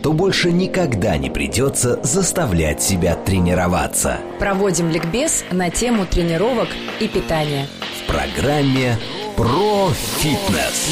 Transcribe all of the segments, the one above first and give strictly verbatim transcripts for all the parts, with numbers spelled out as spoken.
то больше никогда не придется заставлять себя тренироваться. Проводим ликбез на тему тренировок и питания. В программе «Про фитнес».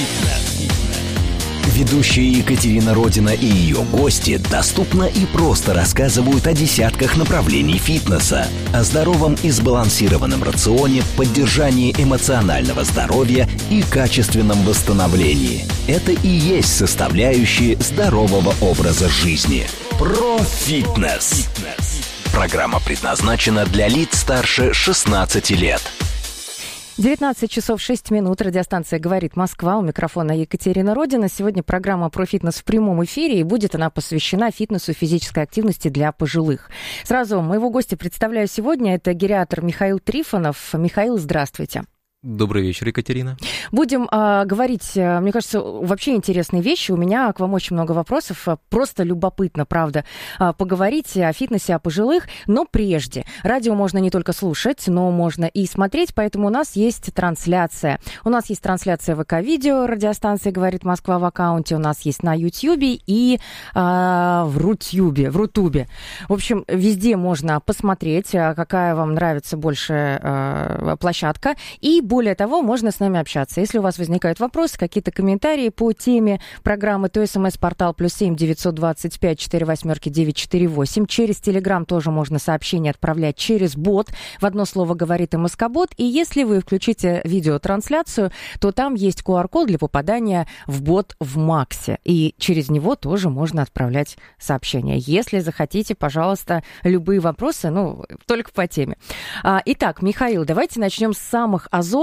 Ведущая Екатерина Родина и ее гости доступно и просто рассказывают о десятках направлений фитнеса, о здоровом и сбалансированном рационе, поддержании эмоционального здоровья и качественном восстановлении. Это и есть составляющие здорового образа жизни. Про фитнес. Программа предназначена для лиц старше шестнадцати лет. девятнадцать часов шесть минут. Радиостанция «Говорит Москва». У микрофона Екатерина Родина. Сегодня программа про фитнес в прямом эфире, и будет она посвящена фитнесу и физической активности для пожилых. Сразу моего гостя представляю сегодня. Это гериатр Михаил Трифонов. Михаил, здравствуйте. Добрый вечер, Екатерина. Будем э, говорить, мне кажется, вообще интересные вещи. У меня к вам очень много вопросов. Просто любопытно, правда, э, поговорить о фитнесе, о пожилых. Но прежде. Радио можно не только слушать, но можно и смотреть, поэтому у нас есть трансляция. У нас есть трансляция ВК-видео, радиостанция «Говорит Москва» в аккаунте. У нас есть на Ютьюбе и э, в Рутюбе, в Рутубе. В общем, везде можно посмотреть, какая вам нравится больше э, площадка. И более того, можно с нами общаться. Если у вас возникают вопросы, какие-то комментарии по теме программы, то смс-портал плюс семь девятьсот двадцать пять четыре восьмерки девять четыре восемь. Через Телеграм тоже можно сообщение отправлять через бот. В одно слово говорит МСК-бот. И если вы включите видеотрансляцию, то там есть ку ар-код для попадания в бот в Максе. И через него тоже можно отправлять сообщения. Если захотите, пожалуйста, любые вопросы, ну, только по теме. Итак, Михаил, давайте начнем с самых азов.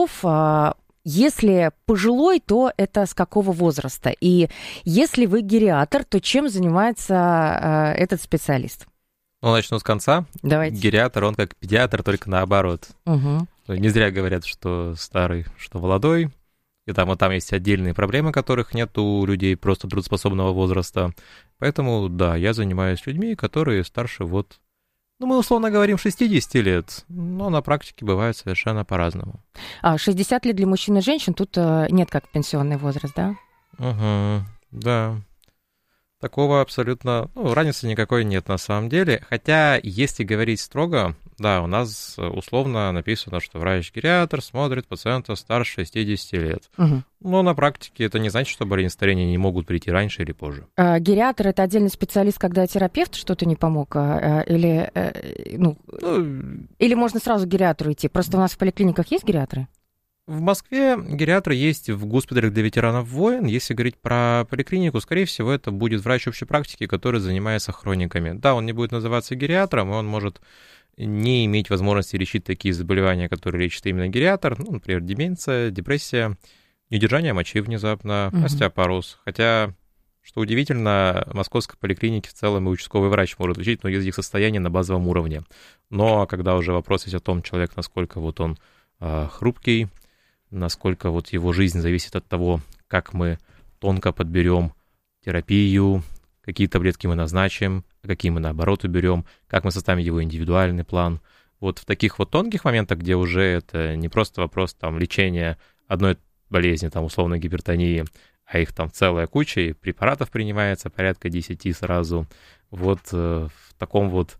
Если пожилой, то это с какого возраста? И если вы гериатр, то чем занимается э, этот специалист? Ну, начну с конца. Давайте. Гериатр, он как педиатр, только наоборот. Угу. Не зря говорят, что старый, что молодой. И там, вот там есть отдельные проблемы, которых нет у людей просто трудоспособного возраста. Поэтому, да, я занимаюсь людьми, которые старше вот... Ну, мы условно говорим шестьдесят лет, но на практике бывает совершенно по-разному. А шестьдесят лет для мужчин и женщин тут э, нет как пенсионный возраст, да? Угу, да. Такого абсолютно... Ну, разницы никакой нет на самом деле. Хотя, если говорить строго, да, у нас условно написано, что врач-гериатр смотрит пациента старше шестидесяти лет. Угу. Но на практике это не значит, что больные старения не могут прийти раньше или позже. А, гериатр – это отдельный специалист, когда терапевт что-то не помог? А, или, а, ну, ну, или можно сразу к гериатру идти? Просто у нас в поликлиниках есть гериатры? В Москве гериатры есть в госпиталях для ветеранов войн. Если говорить про поликлинику, скорее всего, это будет врач общей практики, который занимается хрониками. Да, он не будет называться гериатром, и он может не иметь возможности лечить такие заболевания, которые лечит именно гериатр, ну, например, деменция, депрессия, недержание мочи внезапно, угу. остеопороз. Хотя, что удивительно, в московской поликлинике в целом и участковый врач может лечить, но из их состояния на базовом уровне. Но когда уже вопрос есть о том, человек, насколько вот он э, хрупкий, насколько вот его жизнь зависит от того, как мы тонко подберем терапию, какие таблетки мы назначим, какие мы наоборот уберем, как мы составим его индивидуальный план. Вот в таких вот тонких моментах, где уже это не просто вопрос там лечения одной болезни, там условно гипертонии, а их там целая куча, и препаратов принимается порядка десяти сразу. Вот э, в таком вот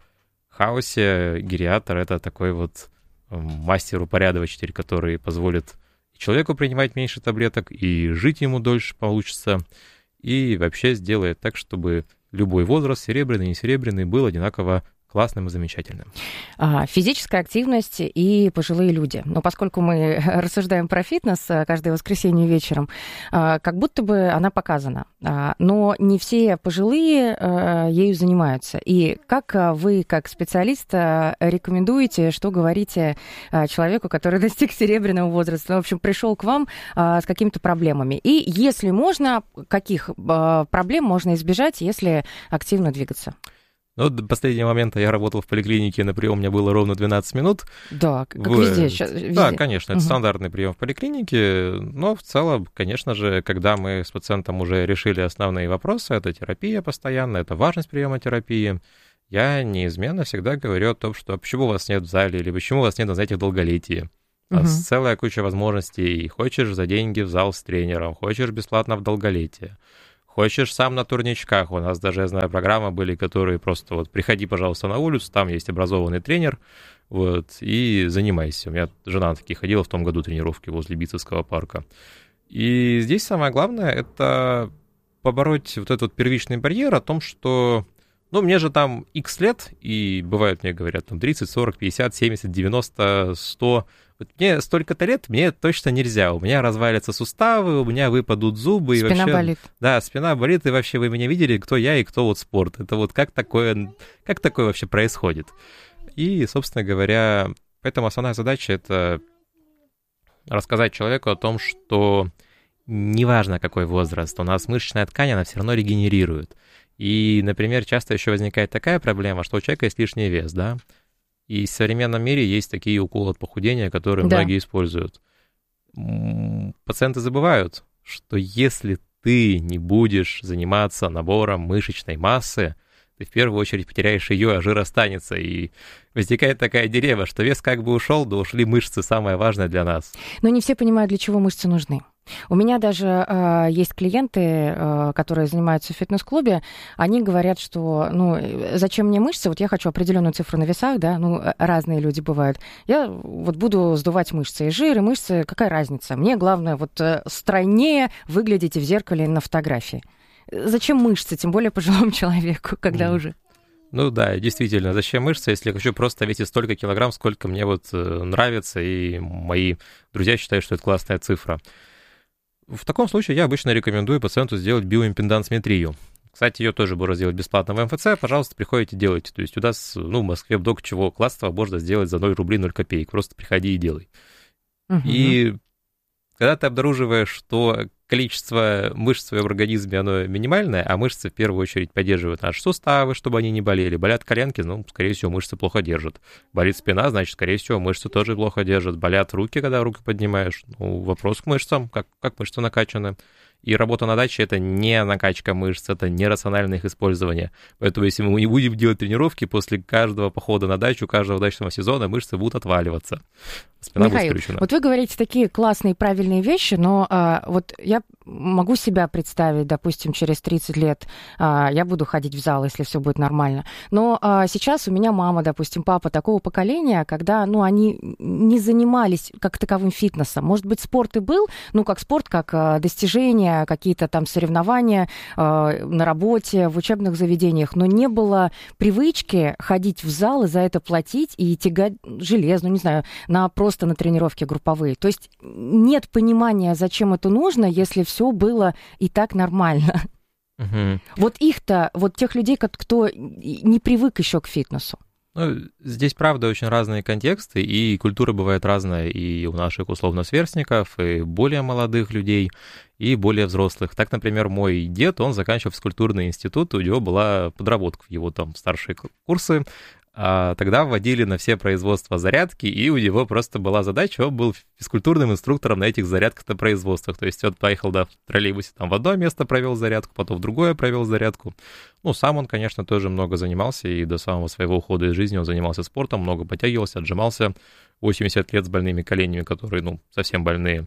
хаосе гериатр — это такой вот э, мастер-упорядочитель, который позволит человеку принимать меньше таблеток, и жить ему дольше получится, и вообще сделает так, чтобы любой возраст, серебряный, не серебряный, был одинаково классным и замечательным. Физическая активность и пожилые люди. Но поскольку мы рассуждаем про фитнес каждое воскресенье вечером, как будто бы она показана. Но не все пожилые ею занимаются. И как вы, как специалист, рекомендуете, что говорите человеку, который достиг серебряного возраста, в общем, пришел к вам с какими-то проблемами? И если можно, каких проблем можно избежать, если активно двигаться? Ну, до последнего момента я работал в поликлинике, на прием у меня было ровно двенадцать минут. Да, как в... везде, сейчас, везде. Да, конечно, это угу. стандартный прием в поликлинике, но в целом, конечно же, когда мы с пациентом уже решили основные вопросы, это терапия постоянно, это важность приема терапии, я неизменно всегда говорю о том, что почему вас нет в зале, или почему вас нет на занятиях долголетия. У нас угу. целая куча возможностей, хочешь за деньги в зал с тренером, хочешь бесплатно в долголетие. Хочешь сам на турничках. У нас даже, я знаю, программы были, которые просто вот приходи, пожалуйста, на улицу, там есть образованный тренер, вот, и занимайся. У меня жена на такие ходила в том году тренировки возле Битцевского парка. И здесь самое главное — это побороть вот этот вот первичный барьер о том, что, ну, мне же там X лет, и бывают, мне говорят, там тридцать, сорок, пятьдесят, семьдесят, девяносто, сто. Вот мне столько-то лет, мне точно нельзя. У меня развалятся суставы, у меня выпадут зубы. Спина и вообще, болит. Да, спина болит, и вообще вы меня видели, кто я и кто вот спорт. Это вот как такое, как такое вообще происходит? И, собственно говоря, поэтому основная задача — это рассказать человеку о том, что неважно какой возраст, у нас мышечная ткань, она все равно регенерирует. И, например, часто еще возникает такая проблема, что у человека есть лишний вес, да? И в современном мире есть такие уколы от похудения, которые да. многие используют. Пациенты забывают, что если ты не будешь заниматься набором мышечной массы, ты в первую очередь потеряешь ее, а жир останется. И возникает такая дилемма, что вес как бы ушел, да ушли мышцы, самое важное для нас. Но не все понимают, для чего мышцы нужны. У меня даже э, есть клиенты, э, которые занимаются в фитнес-клубе, они говорят, что, ну, зачем мне мышцы, вот я хочу определенную цифру на весах, да, ну, разные люди бывают, я вот буду сдувать мышцы, и жир, и мышцы, какая разница, мне главное вот стройнее выглядеть в зеркале на фотографии. Зачем мышцы, тем более пожилому человеку, когда mm. уже... Ну да, действительно, зачем мышцы, если я хочу просто весить столько килограмм, сколько мне вот нравится, и мои друзья считают, что это классная цифра. В таком случае я обычно рекомендую пациенту сделать биоимпедансметрию. Кстати, ее тоже можно сделать бесплатно в эм эф цэ. Пожалуйста, приходите, делайте. То есть у нас, ну, в Москве в ДОК чего классного можно сделать за ноль рублей ноль копеек. Просто приходи и делай. Угу. И когда ты обнаруживаешь, что количество мышц в своем организме, оно минимальное, а мышцы в первую очередь поддерживают наши суставы, чтобы они не болели. Болят коленки, ну, скорее всего, мышцы плохо держат. Болит спина, значит, скорее всего, мышцы тоже плохо держат. Болят руки, когда руки поднимаешь. Ну, вопрос к мышцам, как, как мышцы накачаны. И работа на даче — это не накачка мышц, это не рациональное их использование. Поэтому если мы не будем делать тренировки, после каждого похода на дачу, каждого дачного сезона мышцы будут отваливаться. Спина Михаил, будет скрючена. Вот вы говорите такие классные, правильные вещи, но а, вот я могу себя представить, допустим, через тридцать лет а, я буду ходить в зал, если все будет нормально. Но а, сейчас у меня мама, допустим, папа такого поколения, когда, ну, они не занимались как таковым фитнесом. Может быть, спорт и был, ну, как спорт, как а, достижение, какие-то там соревнования э, на работе, в учебных заведениях, но не было привычки ходить в зал и за это платить и тягать железо, ну, не знаю, на, просто на тренировки групповые. То есть нет понимания, зачем это нужно, если все было и так нормально. Угу. Вот их-то, вот тех людей, кто не привык еще к фитнесу. Ну, здесь, правда, очень разные контексты, и культура бывает разная и у наших, условно, сверстников, и более молодых людей, и более взрослых. Так, например, мой дед, он заканчивал физкультурный институт, у него была подработка в его там старшие курсы, а тогда вводили на все производства зарядки, и у него просто была задача, он был физкультурным инструктором на этих зарядках на производствах. То есть он поехал, да, в троллейбусе, там в одно место провел зарядку, потом в другое провел зарядку. Ну, сам он, конечно, тоже много занимался, и до самого своего ухода из жизни он занимался спортом, много подтягивался, отжимался, восемьдесят лет с больными коленями, которые, ну, совсем больные.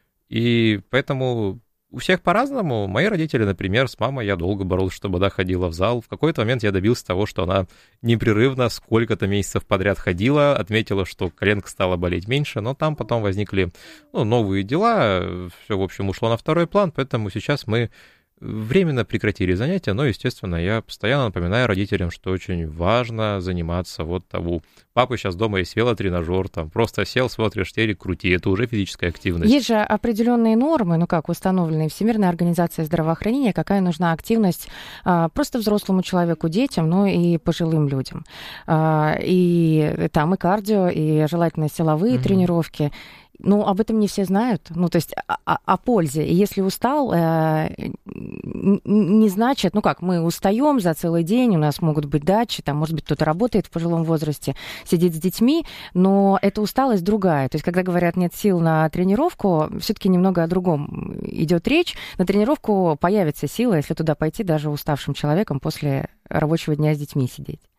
И поэтому... У всех по-разному. Мои родители, например, с мамой я долго боролся, чтобы она ходила в зал. В какой-то момент я добился того, что она непрерывно сколько-то месяцев подряд ходила, отметила, что коленка стала болеть меньше, но там потом возникли, ну, новые дела, все, в общем, ушло на второй план, поэтому сейчас мы временно прекратили занятия, но, естественно, я постоянно напоминаю родителям, что очень важно заниматься вот того. Папа сейчас дома есть велотренажер, там просто сел, смотришь телек, крути, это уже физическая активность. Есть же определенные нормы, ну как установленные Всемирной организацией здравоохранения, какая нужна активность а, просто взрослому человеку, детям, ну и пожилым людям. А, и там и кардио, и желательно силовые mm-hmm. тренировки. Ну, об этом не все знают, ну, то есть о, о пользе. И если устал, э, не значит, ну как, мы устаем за целый день, у нас могут быть дачи, там, может быть, кто-то работает в пожилом возрасте, сидит с детьми, но эта усталость другая. То есть, когда говорят, нет сил на тренировку, все-таки немного о другом идет речь. На тренировку появится сила, если туда пойти даже уставшим человеком после рабочего дня с детьми сидеть.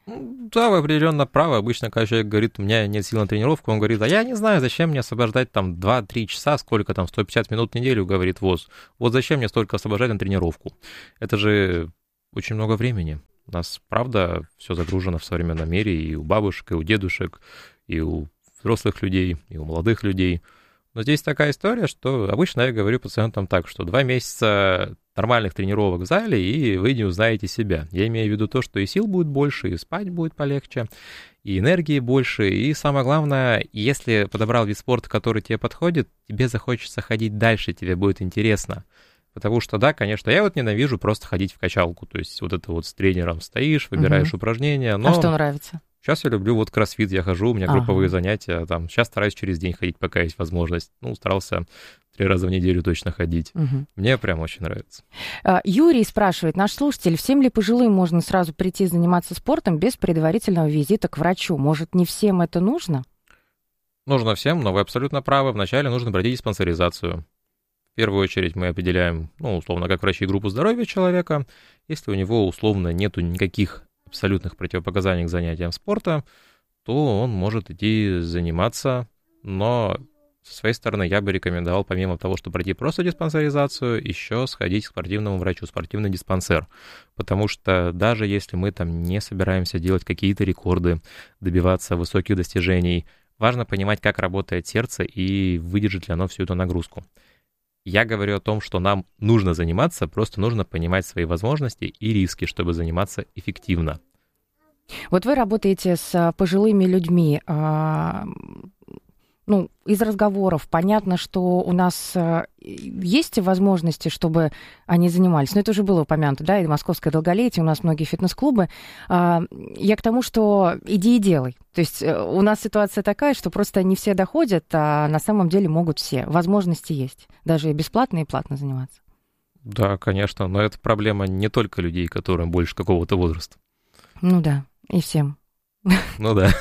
Да, вы определенно правы. Обычно, когда человек говорит, у меня нет сил на тренировку, он говорит, а я не знаю, зачем мне освобождать там два-три часа, сколько там, сто пятьдесят минут в неделю, говорит ВОЗ. Вот зачем мне столько освобождать на тренировку? Это же очень много времени. У нас, правда, все загружено в современном мире и у бабушек, и у дедушек, и у взрослых людей, и у молодых людей. Но здесь такая история, что обычно я говорю пациентам так, что два месяца нормальных тренировок в зале, и вы не узнаете себя. Я имею в виду то, что и сил будет больше, и спать будет полегче, и энергии больше, и самое главное, если подобрал вид спорта, который тебе подходит, тебе захочется ходить дальше, тебе будет интересно. Потому что, да, конечно, я вот ненавижу просто ходить в качалку, то есть вот это вот с тренером стоишь, выбираешь угу. упражнения, но... А что нравится? Сейчас я люблю вот кроссфит, я хожу, у меня ага. групповые занятия, там, сейчас стараюсь через день ходить, пока есть возможность. Ну, старался три раза в неделю точно ходить. Угу. Мне прям очень нравится. Юрий спрашивает, наш слушатель, всем ли пожилым можно сразу прийти заниматься спортом без предварительного визита к врачу? Может, не всем это нужно? Нужно всем, но вы абсолютно правы. Вначале нужно пройти диспансеризацию. В первую очередь мы определяем, ну, условно, как врачи, группу здоровья человека. Если у него, условно, нету никаких абсолютных противопоказаний к занятиям спорта, то он может идти заниматься, но со своей стороны я бы рекомендовал, помимо того, что пройти просто диспансеризацию, еще сходить к спортивному врачу, спортивный диспансер, потому что даже если мы там не собираемся делать какие-то рекорды, добиваться высоких достижений, важно понимать, как работает сердце и выдержит ли оно всю эту нагрузку. Я говорю о том, что нам нужно заниматься, просто нужно понимать свои возможности и риски, чтобы заниматься эффективно. Вот вы работаете с пожилыми людьми. Ну, из разговоров понятно, что у нас есть возможности, чтобы они занимались. Но это уже было упомянуто, да, и московское долголетие, у нас многие фитнес-клубы. Я к тому, что иди и делай. То есть у нас ситуация такая, что просто не все доходят, а на самом деле могут все. Возможности есть. Даже и бесплатно, и платно заниматься. Да, конечно, но это проблема не только людей, которым больше какого-то возраста. Ну да, и всем. Ну да.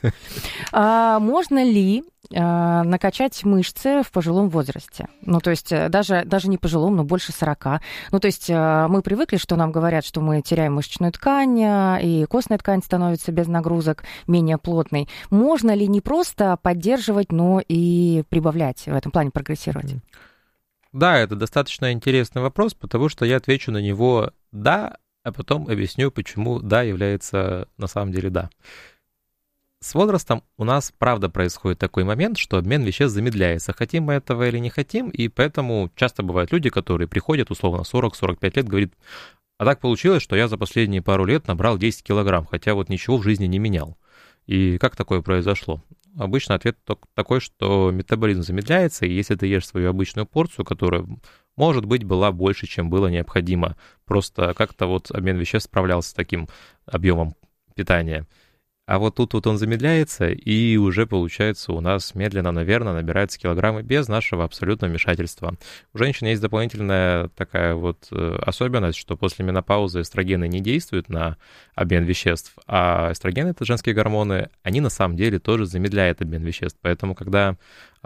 А можно ли а, накачать мышцы в пожилом возрасте? Ну, то есть даже, даже не пожилом, но больше сорока. Ну, то есть а, мы привыкли, что нам говорят, что мы теряем мышечную ткань, и костная ткань становится без нагрузок, менее плотной. Можно ли не просто поддерживать, но и прибавлять, в этом плане прогрессировать? Да, это достаточно интересный вопрос, потому что я отвечу на него «да», а потом объясню, почему «да» является на самом деле «да». С возрастом у нас, правда, происходит такой момент, что обмен веществ замедляется, хотим мы этого или не хотим, и поэтому часто бывают люди, которые приходят, условно, сорок-сорок пять лет, говорят, а так получилось, что я за последние пару лет набрал десять килограмм, хотя вот ничего в жизни не менял. И как такое произошло? Обычно ответ такой, что метаболизм замедляется, и если ты ешь свою обычную порцию, которая, может быть, была больше, чем было необходимо, просто как-то вот обмен веществ справлялся с таким объемом питания. А вот тут вот он замедляется, и уже, получается, у нас медленно, наверное, набираются килограммы без нашего абсолютного вмешательства. У женщин есть дополнительная такая вот особенность, что после менопаузы эстрогены не действуют на обмен веществ, а эстрогены, это женские гормоны, они на самом деле тоже замедляют обмен веществ. Поэтому, когда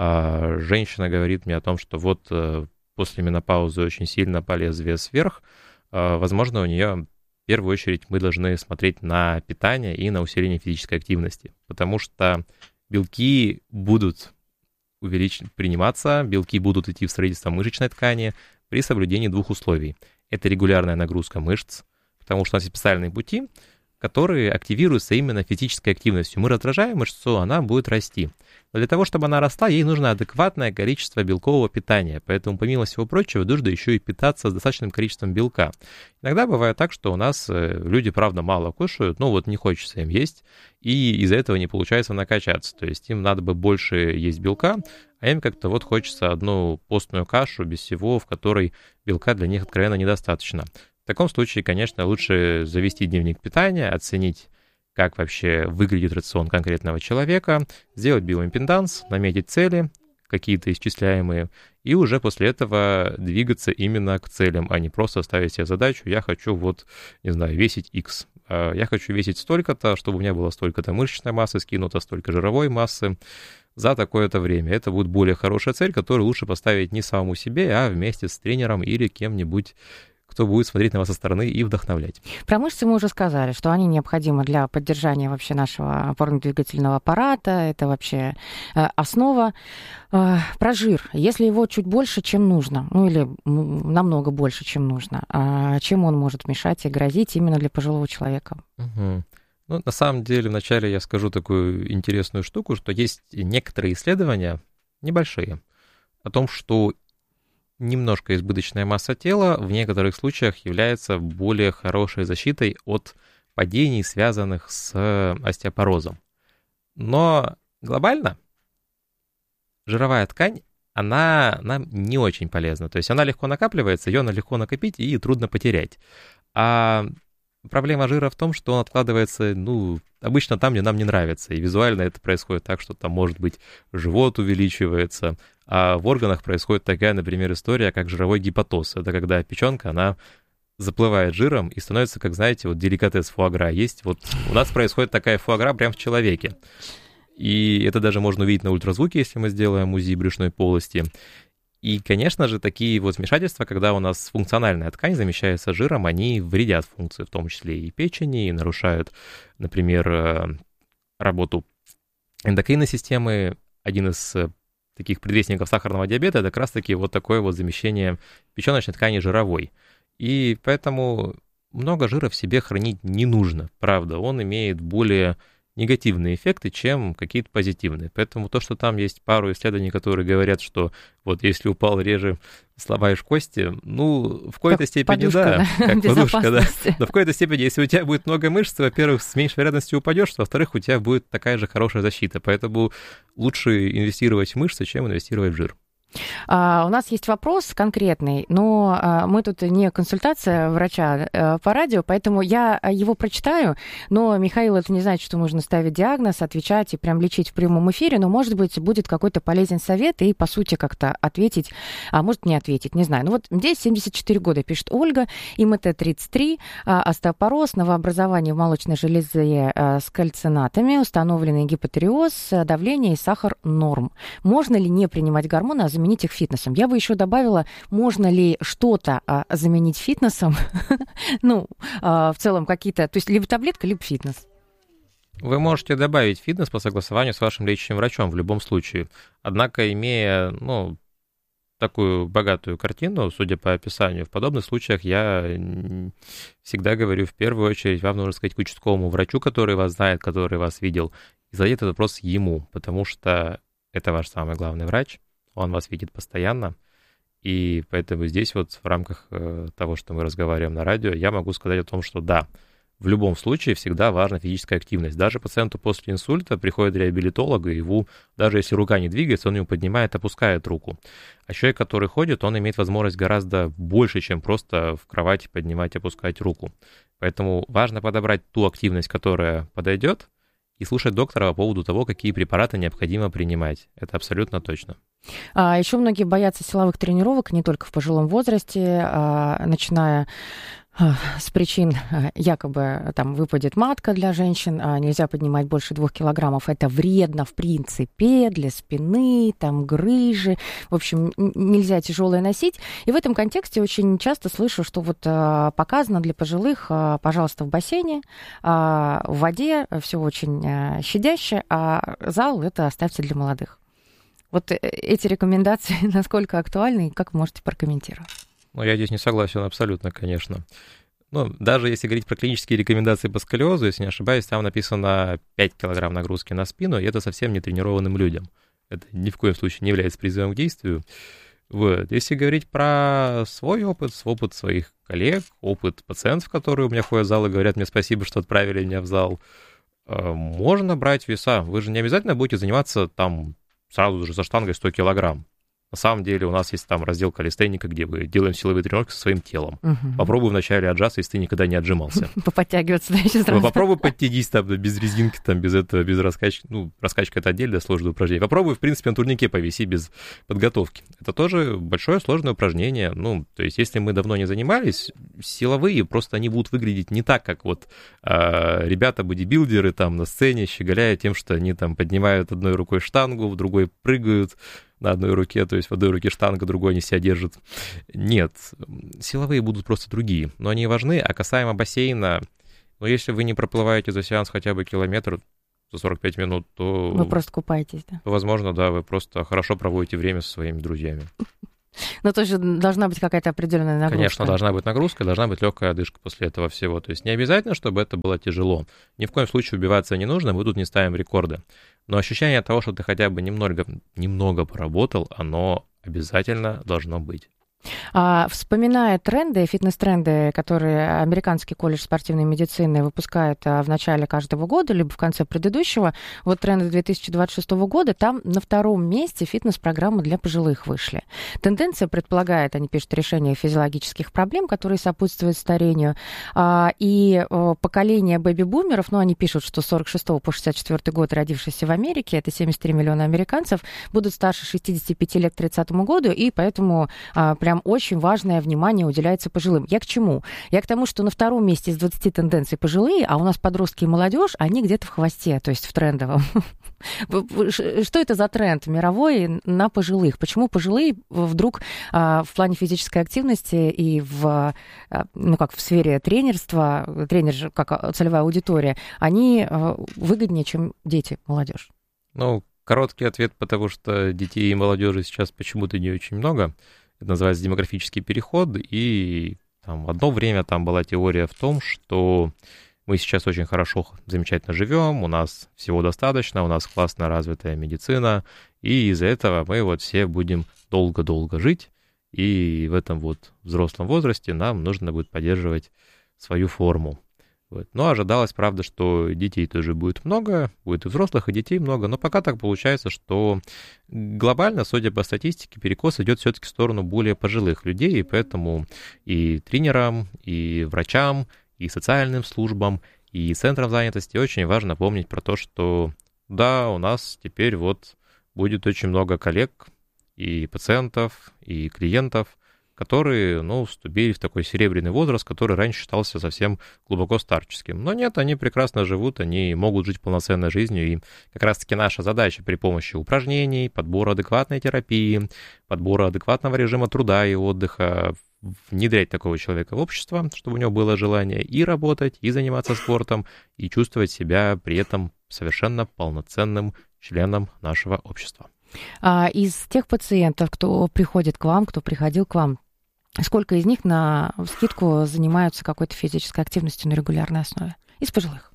э, женщина говорит мне о том, что вот э, после менопаузы очень сильно полез вес вверх, э, возможно, у нее... В первую очередь мы должны смотреть на питание и на усиление физической активности, потому что белки будут увелич... приниматься, белки будут идти в строительство мышечной ткани при соблюдении двух условий. Это регулярная нагрузка мышц, потому что у нас есть специальные пути, которые активируются именно физической активностью. Мы раздражаем мышцу, она будет расти. Но для того, чтобы она росла, ей нужно адекватное количество белкового питания. Поэтому, помимо всего прочего, нужно еще и питаться с достаточным количеством белка. Иногда бывает так, что у нас люди, правда, мало кушают, но вот не хочется им есть, и из-за этого не получается накачаться. То есть им надо бы больше есть белка, а им как-то вот хочется одну постную кашу без всего, в которой белка для них откровенно недостаточно. В таком случае, конечно, лучше завести дневник питания, оценить, как вообще выглядит рацион конкретного человека, сделать биоимпеданс, наметить цели, какие-то исчисляемые, и уже после этого двигаться именно к целям, а не просто ставить себе задачу, я хочу вот, не знаю, весить X, я хочу весить столько-то, чтобы у меня было столько-то мышечной массы скинуто, столько жировой массы за такое-то время. Это будет более хорошая цель, которую лучше поставить не самому себе, а вместе с тренером или кем-нибудь, кто будет смотреть на вас со стороны и вдохновлять. Про мышцы мы уже сказали, что они необходимы для поддержания вообще нашего опорно-двигательного аппарата. Это вообще э, основа. Э, про жир. Если его чуть больше, чем нужно, ну или намного больше, чем нужно, э, чем он может мешать и грозить именно для пожилого человека? Угу. Ну, на самом деле, вначале я скажу такую интересную штуку, что есть некоторые исследования, небольшие, о том, что немножко избыточная масса тела в некоторых случаях является более хорошей защитой от падений, связанных с остеопорозом. Но глобально жировая ткань, она нам не очень полезна. То есть она легко накапливается, ее легко накопить и трудно потерять. А проблема жира в том, что он откладывается, ну, обычно там, где нам не нравится. И визуально это происходит так, что там, может быть, живот увеличивается, а в органах происходит такая, например, история, как жировой гепатоз. Это когда печенка, она заплывает жиром и становится, как, знаете, вот деликатес фуагра. Есть вот у нас происходит такая фуагра прямо в человеке. И это даже можно увидеть на ультразвуке, если мы сделаем УЗИ брюшной полости. И, конечно же, такие вот вмешательства, когда у нас функциональная ткань замещается жиром, они вредят функции, в том числе и печени, и нарушают, например, работу эндокринной системы. Один из таких предвестников сахарного диабета — это как раз-таки вот такое вот замещение печеночной ткани жировой. И поэтому много жира в себе хранить не нужно, правда. Он имеет более негативные эффекты, чем какие-то позитивные. Поэтому то, что там есть пару исследований, которые говорят, что вот если упал, реже сломаешь кости, ну, в какой-то как степени подушка, да, да, как подушка, да. Но в какой-то степени, если у тебя будет много мышц, во-первых, с меньшей вероятностью упадешь, во-вторых, у тебя будет такая же хорошая защита. Поэтому лучше инвестировать в мышцы, чем инвестировать в жир. Uh, у нас есть вопрос конкретный, но uh, мы тут не консультация врача uh, по радио, поэтому я его прочитаю, но, Михаил, это не значит, что нужно ставить диагноз, отвечать и прям лечить в прямом эфире, но, может быть, будет какой-то полезен совет и, по сути, как-то ответить, а может, не ответить, не знаю. Ну вот здесь семьдесят четыре года, пишет Ольга, ИМТ тридцать три, uh, остеопороз, новообразование в молочной железе uh, с кальцинатами, установленный гипотереоз, давление и сахар норм. Можно ли не принимать гормоны, а заменить их фитнесом? Я бы еще добавила, можно ли что-то а, заменить фитнесом? Ну, а, в целом какие-то, то есть либо таблетка, либо фитнес. Вы можете добавить фитнес по согласованию с вашим лечащим врачом в любом случае. Однако, имея, ну, такую богатую картину, судя по описанию, в подобных случаях я всегда говорю, в первую очередь, вам нужно сказать к участковому врачу, который вас знает, который вас видел, и задать этот вопрос ему, потому что это ваш самый главный врач, он вас видит постоянно, и поэтому здесь вот в рамках того, что мы разговариваем на радио, я могу сказать о том, что да, в любом случае всегда важна физическая активность. Даже пациенту после инсульта приходит реабилитолог, и его, даже если рука не двигается, он его поднимает, опускает руку. А человек, который ходит, он имеет возможность гораздо больше, чем просто в кровати поднимать, опускать руку. Поэтому важно подобрать ту активность, которая подойдет, и слушать доктора по поводу того, какие препараты необходимо принимать. Это абсолютно точно. А еще многие боятся силовых тренировок, не только в пожилом возрасте, а, начиная с причин, якобы там выпадет матка для женщин, а нельзя поднимать больше двух килограммов. Это вредно, в принципе, для спины, там грыжи. В общем, нельзя тяжелое носить. И в этом контексте очень часто слышу, что вот а, показано для пожилых, а, пожалуйста, в бассейне, а, в воде, все очень а, щадяще, а зал это оставьте для молодых. Вот эти рекомендации насколько актуальны и как вы можете прокомментировать? Ну, я здесь не согласен абсолютно, конечно. Ну, даже если говорить про клинические рекомендации по сколиозу, если не ошибаюсь, там написано пять килограмм нагрузки на спину, и это совсем не тренированным людям. Это ни в коем случае не является призывом к действию. Вот. Если говорить про свой опыт, опыт своих коллег, опыт пациентов, которые у меня ходят в зал и говорят мне спасибо, что отправили меня в зал, можно брать веса. Вы же не обязательно будете заниматься там сразу же со штангой сто килограмм. На самом деле у нас есть там раздел калистеника, где мы делаем силовые тренировки со своим телом. Угу. Попробуй вначале отжаться, если ты никогда не отжимался. Поподтягиваться, да, еще сразу. Попробуй подтянись там без резинки, там, без этого, без раскачки. Ну, раскачка — это отдельное сложное упражнение. Попробуй, в принципе, на турнике повиси без подготовки. Это тоже большое сложное упражнение. Ну, то есть, если мы давно не занимались, силовые просто они будут выглядеть не так, как вот э, ребята-бодибилдеры там на сцене, щеголяя тем, что они там поднимают одной рукой штангу, в другой прыгают. на одной руке, то есть в одной руке штанга, другой не себя держит. Нет, силовые будут просто другие, но они важны. А касаемо бассейна, ну, если вы не проплываете за сеанс хотя бы километр за сорок пять минут, то... Вы просто купаетесь, да? То, возможно, да, вы просто хорошо проводите время со своими друзьями. Но тоже должна быть какая-то определенная нагрузка. Конечно, должна быть нагрузка, должна быть легкая одышка после этого всего. То есть не обязательно, чтобы это было тяжело. Ни в коем случае убиваться не нужно, мы тут не ставим рекорды. Но ощущение того, что ты хотя бы немного, немного поработал, оно обязательно должно быть. А, вспоминая тренды, фитнес-тренды, которые Американский колледж спортивной медицины выпускает а, в начале каждого года, либо в конце предыдущего, вот тренды две тысячи двадцать шестого года, там на втором месте фитнес-программы для пожилых вышли. Тенденция предполагает, они пишут, решение физиологических проблем, которые сопутствуют старению, а, и а, поколение бэби-бумеров, ну, они пишут, что с сорок шестого по шестьдесят четвёртый год родившиеся в Америке, это семьдесят три миллиона американцев, будут старше шестидесяти пяти лет к тридцатому году, и поэтому а, прям очень важное внимание уделяется пожилым. Я к чему? Я к тому, что на втором месте из двадцати тенденций пожилые, а у нас подростки и молодежь, они где-то в хвосте, то есть в трендовом. Что это за тренд мировой на пожилых? Почему пожилые вдруг в плане физической активности и в, ну, как в сфере тренерства, тренер же как целевая аудитория, они выгоднее, чем дети, молодежь? Ну, короткий ответ, потому что детей и молодежи сейчас почему-то не очень много. Это называется демографический переход, и там, одно время там была теория в том, что мы сейчас очень хорошо, замечательно живем, у нас всего достаточно, у нас классно развитая медицина, и из-за этого мы вот все будем долго-долго жить, и в этом вот взрослом возрасте нам нужно будет поддерживать свою форму. Вот. Но ожидалось, правда, что детей тоже будет много, будет и взрослых, и детей много, но пока так получается, что глобально, судя по статистике, перекос идет все-таки в сторону более пожилых людей, и поэтому и тренерам, и врачам, и социальным службам, и центрам занятости очень важно помнить про то, что да, у нас теперь вот будет очень много коллег, и пациентов, и клиентов, которые, ну, вступили в такой серебряный возраст, который раньше считался совсем глубоко старческим. Но нет, они прекрасно живут, они могут жить полноценной жизнью, и как раз-таки наша задача при помощи упражнений, подбора адекватной терапии, подбора адекватного режима труда и отдыха внедрять такого человека в общество, чтобы у него было желание и работать, и заниматься спортом, и чувствовать себя при этом совершенно полноценным членом нашего общества. А из тех пациентов, кто приходит к вам, кто приходил к вам, сколько из них на вскидку занимаются какой-то физической активностью на регулярной основе? Из пожилых?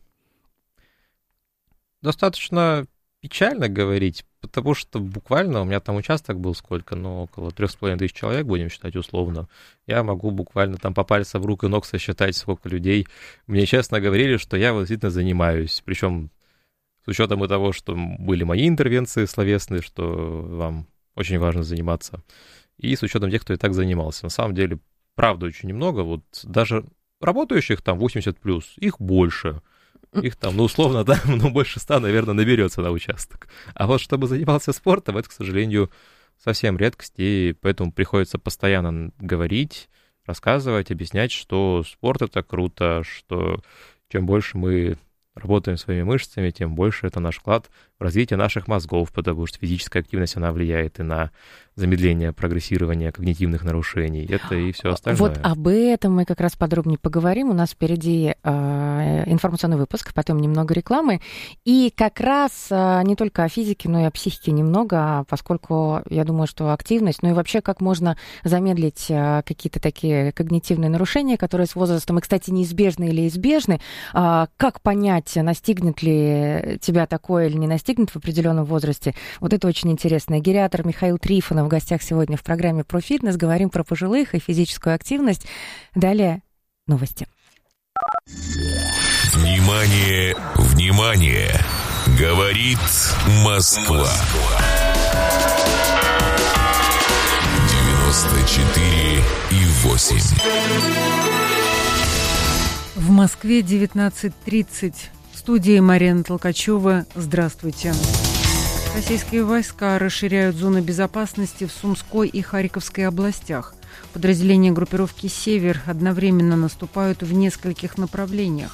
Достаточно печально говорить, потому что буквально у меня там участок был сколько, ну, около трех с половиной тысяч человек, будем считать условно. Я могу буквально там по пальцам рук и ног сосчитать, сколько людей мне честно говорили, что я вот действительно занимаюсь. Причем с учетом и того, что были мои интервенции словесные, что вам очень важно заниматься, и с учетом тех, кто и так занимался. На самом деле, правда, очень немного. Вот даже работающих там восемьдесят плюс, их больше. Их там, ну, условно, да, ну, больше ста, наверное, наберется на участок. А вот чтобы занимался спортом, это, к сожалению, совсем редкость, и поэтому приходится постоянно говорить, рассказывать, объяснять, что спорт — это круто, что чем больше мы работаем своими мышцами, тем больше это наш вклад в развитие наших мозгов, потому что физическая активность, она влияет и на замедление прогрессирования когнитивных нарушений. Это и все остальное. Вот об этом мы как раз подробнее поговорим. У нас впереди э, информационный выпуск, потом немного рекламы. И как раз э, не только о физике, но и о психике немного, поскольку я думаю, что активность, ну и вообще как можно замедлить э, какие-то такие когнитивные нарушения, которые с возрастом, и, кстати, неизбежны или избежны. Э, как понять, настигнет ли тебя такое или не настигнет в определенном возрасте? Вот это очень интересно. Гериатр Михаил Трифонов в гостях сегодня в программе про фитнес. Говорим про пожилых и физическую активность. Далее новости. Внимание, внимание! Говорит Москва. девяносто четыре и восемь. В Москве девятнадцать тридцать. В студии Марина Толкачева. Здравствуйте. Российские войска расширяют зоны безопасности в Сумской и Харьковской областях. Подразделения группировки «Север» одновременно наступают в нескольких направлениях.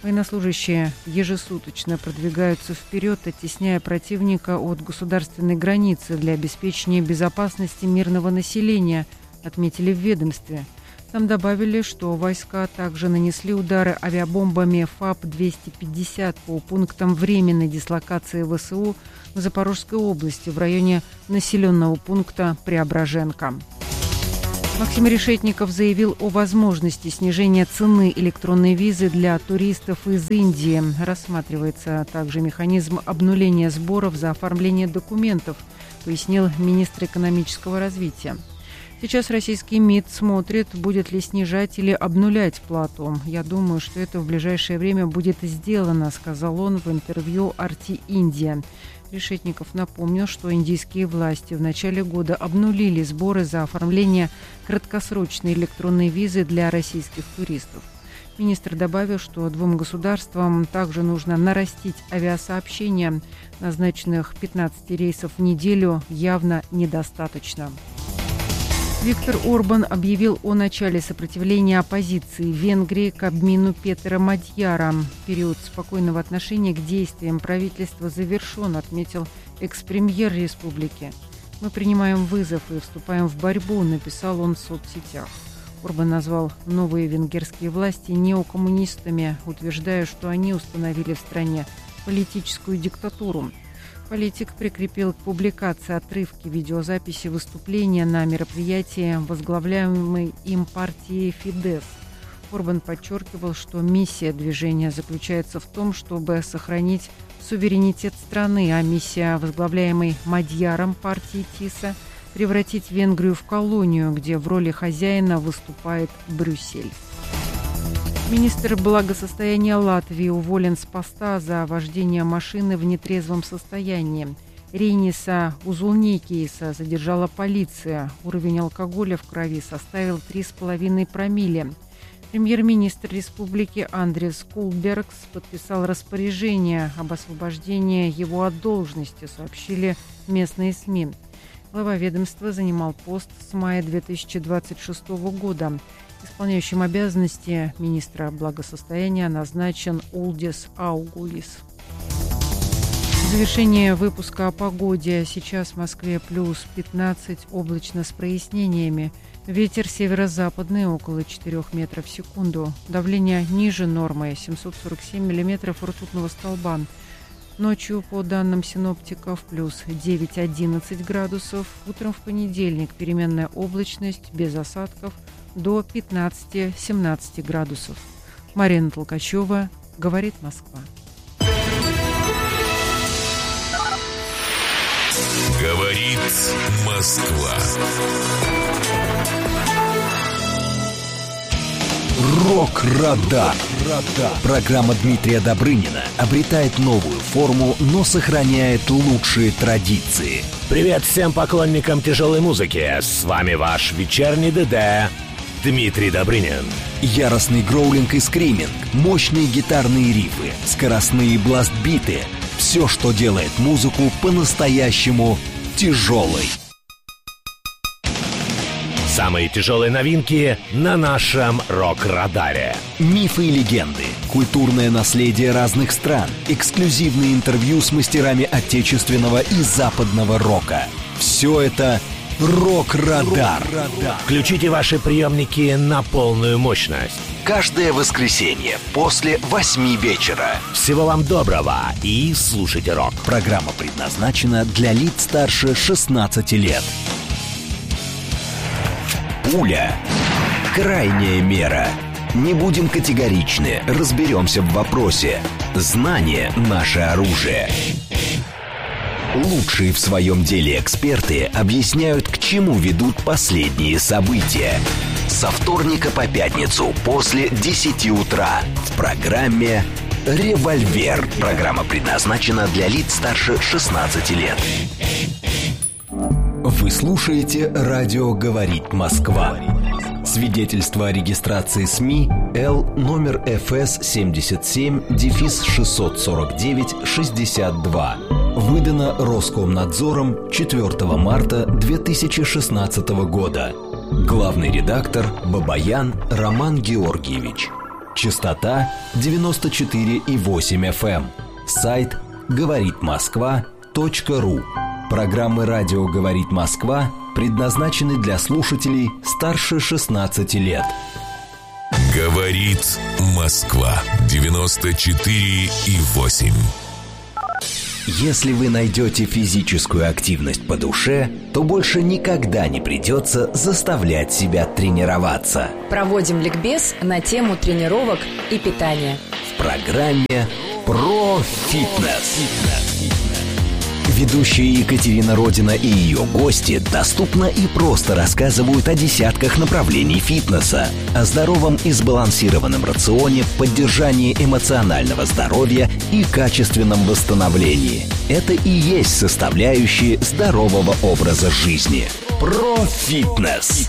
Военнослужащие ежесуточно продвигаются вперед, оттесняя противника от государственной границы для обеспечения безопасности мирного населения, отметили в ведомстве. Там добавили, что войска также нанесли удары авиабомбами ФАП двести пятьдесят по пунктам временной дислокации ВСУ в Запорожской области в районе населенного пункта Преображенка. Максим Решетников заявил о возможности снижения цены электронной визы для туристов из Индии. Рассматривается также механизм обнуления сборов за оформление документов, пояснил министр экономического развития. Сейчас российский МИД смотрит, будет ли снижать или обнулять плату. «Я думаю, что это в ближайшее время будет сделано», сказал он в интервью ар ти Индия. Решетников напомнил, что индийские власти в начале года обнулили сборы за оформление краткосрочной электронной визы для российских туристов. Министр добавил, что двум государствам также нужно нарастить авиасообщения. Назначенных пятнадцать рейсов в неделю явно недостаточно. Виктор Орбан объявил о начале сопротивления оппозиции Венгрии к обмену Петера Мадьяра. Период спокойного отношения к действиям правительства завершен, отметил экс-премьер республики. «Мы принимаем вызов и вступаем в борьбу», написал он в соцсетях. Орбан назвал новые венгерские власти неокоммунистами, утверждая, что они установили в стране политическую диктатуру. Политик прикрепил к публикации отрывки видеозаписи выступления на мероприятии возглавляемой им партии «Фидес». Орбан подчеркивал, что миссия движения заключается в том, чтобы сохранить суверенитет страны, а миссия возглавляемой Мадьяром партии ТИСа – превратить Венгрию в колонию, где в роли хозяина выступает Брюссель. Министр благосостояния Латвии уволен с поста за вождение машины в нетрезвом состоянии. Рейниса Узулнейкиса задержала полиция. Уровень алкоголя в крови составил три с половиной промилле. Премьер-министр республики Андрес Кулбергс подписал распоряжение об освобождении его от должности, сообщили местные СМИ. Глава ведомства занимал пост с мая две тысячи двадцать шестого года. Исполняющим обязанности министра благосостояния назначен Улдис Аугулис. В завершение выпуска о погоде. Сейчас в Москве плюс пятнадцать, облачно с прояснениями. Ветер северо-западный около четырёх метров в секунду. Давление ниже нормы семьсот сорок семь миллиметров ртутного столба. Ночью, по данным синоптиков, плюс девять-одиннадцать градусов. Утром в понедельник переменная облачность без осадков до пятнадцать-семнадцать градусов. Марина Толкачева, «Говорит Москва». Говорит Москва. Рок-радар. Программа Дмитрия Добрынина обретает новую форму, но сохраняет лучшие традиции. Привет всем поклонникам тяжелой музыки. С вами ваш вечерний ДД Дмитрий Добрынин. Яростный гроулинг и скриминг, мощные гитарные рифы, скоростные бластбиты. Все, что делает музыку по-настоящему тяжелой. Самые тяжелые новинки на нашем рок-радаре. Мифы и легенды, культурное наследие разных стран, эксклюзивные интервью с мастерами отечественного и западного рока. Все это «Рок-радар». Включите ваши приемники на полную мощность. Каждое воскресенье после восьми вечера. Всего вам доброго и слушайте рок. Программа предназначена для лиц старше шестнадцати лет. Пуля. Крайняя мера. Не будем категоричны, разберемся в вопросе. Знание – наше оружие. Лучшие в своем деле эксперты объясняют, к чему ведут последние события. Со вторника по пятницу после десяти утра в программе «Револьвер». Программа предназначена для лиц старше шестнадцати лет. Вы слушаете «Радио говорит Москва». Свидетельство о регистрации СМИ Л номер эф эс семьдесят семь шестьсот сорок девять шестьдесят два. Выдано Роскомнадзором четвёртого марта две тысячи шестнадцатого года. Главный редактор Бабаян Роман Георгиевич. Частота девяносто четыре и восемь эф эм. Сайт говорит москва точка ру. Программы «Радио говорит Москва» предназначены для слушателей старше шестнадцати лет. Говорит Москва девяносто четыре и восемь. Если вы найдете физическую активность по душе, то больше никогда не придется заставлять себя тренироваться. Проводим ликбез на тему тренировок и питания. В программе «Про фитнес». Ведущие Екатерина Родина и ее гости доступно и просто рассказывают о десятках направлений фитнеса, о здоровом и сбалансированном рационе, поддержании эмоционального здоровья и качественном восстановлении. Это и есть составляющие здорового образа жизни. Про фитнес.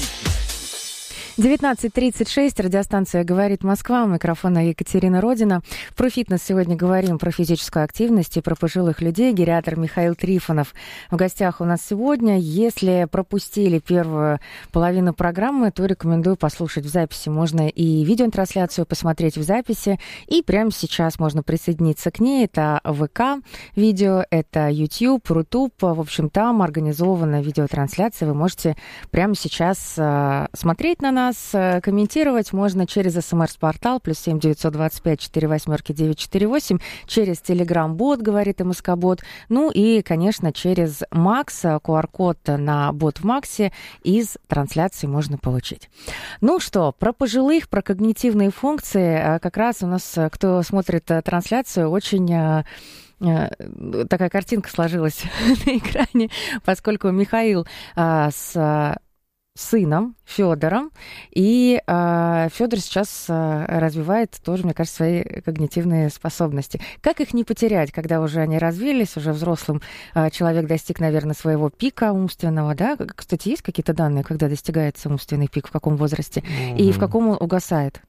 девятнадцать тридцать шесть, радиостанция «Говорит Москва», у микрофона Екатерина Родина. Про фитнес сегодня говорим, про физическую активность и про пожилых людей. Гериатр Михаил Трифонов в гостях у нас сегодня. Если пропустили первую половину программы, то рекомендую послушать в записи. Можно и видеотрансляцию посмотреть в записи, и прямо сейчас можно присоединиться к ней. Это ВК видео, это YouTube, Рутуб. В общем, там организована видеотрансляция. Вы можете прямо сейчас э, смотреть на нас, комментировать можно через СМС-портал плюс семь девятьсот двадцать пять четыре восьмерки девять четыре восемь, через Телеграм-бот «Говорит МСК-бот», ну и, конечно, через Макс, ку ар-код на бот в Максе из трансляции можно получить. Ну что, про пожилых, про когнитивные функции. Как раз у нас, кто смотрит трансляцию, очень... такая картинка сложилась на экране, поскольку Михаил а, с сыном Федором, и э, Федор сейчас э, развивает тоже, мне кажется, свои когнитивные способности. Как их не потерять, когда уже они развились, уже взрослым э, человек достиг, наверное, своего пика умственного, да? Кстати, есть какие-то данные, когда достигается умственный пик, в каком возрасте, mm-hmm. и в каком он угасает?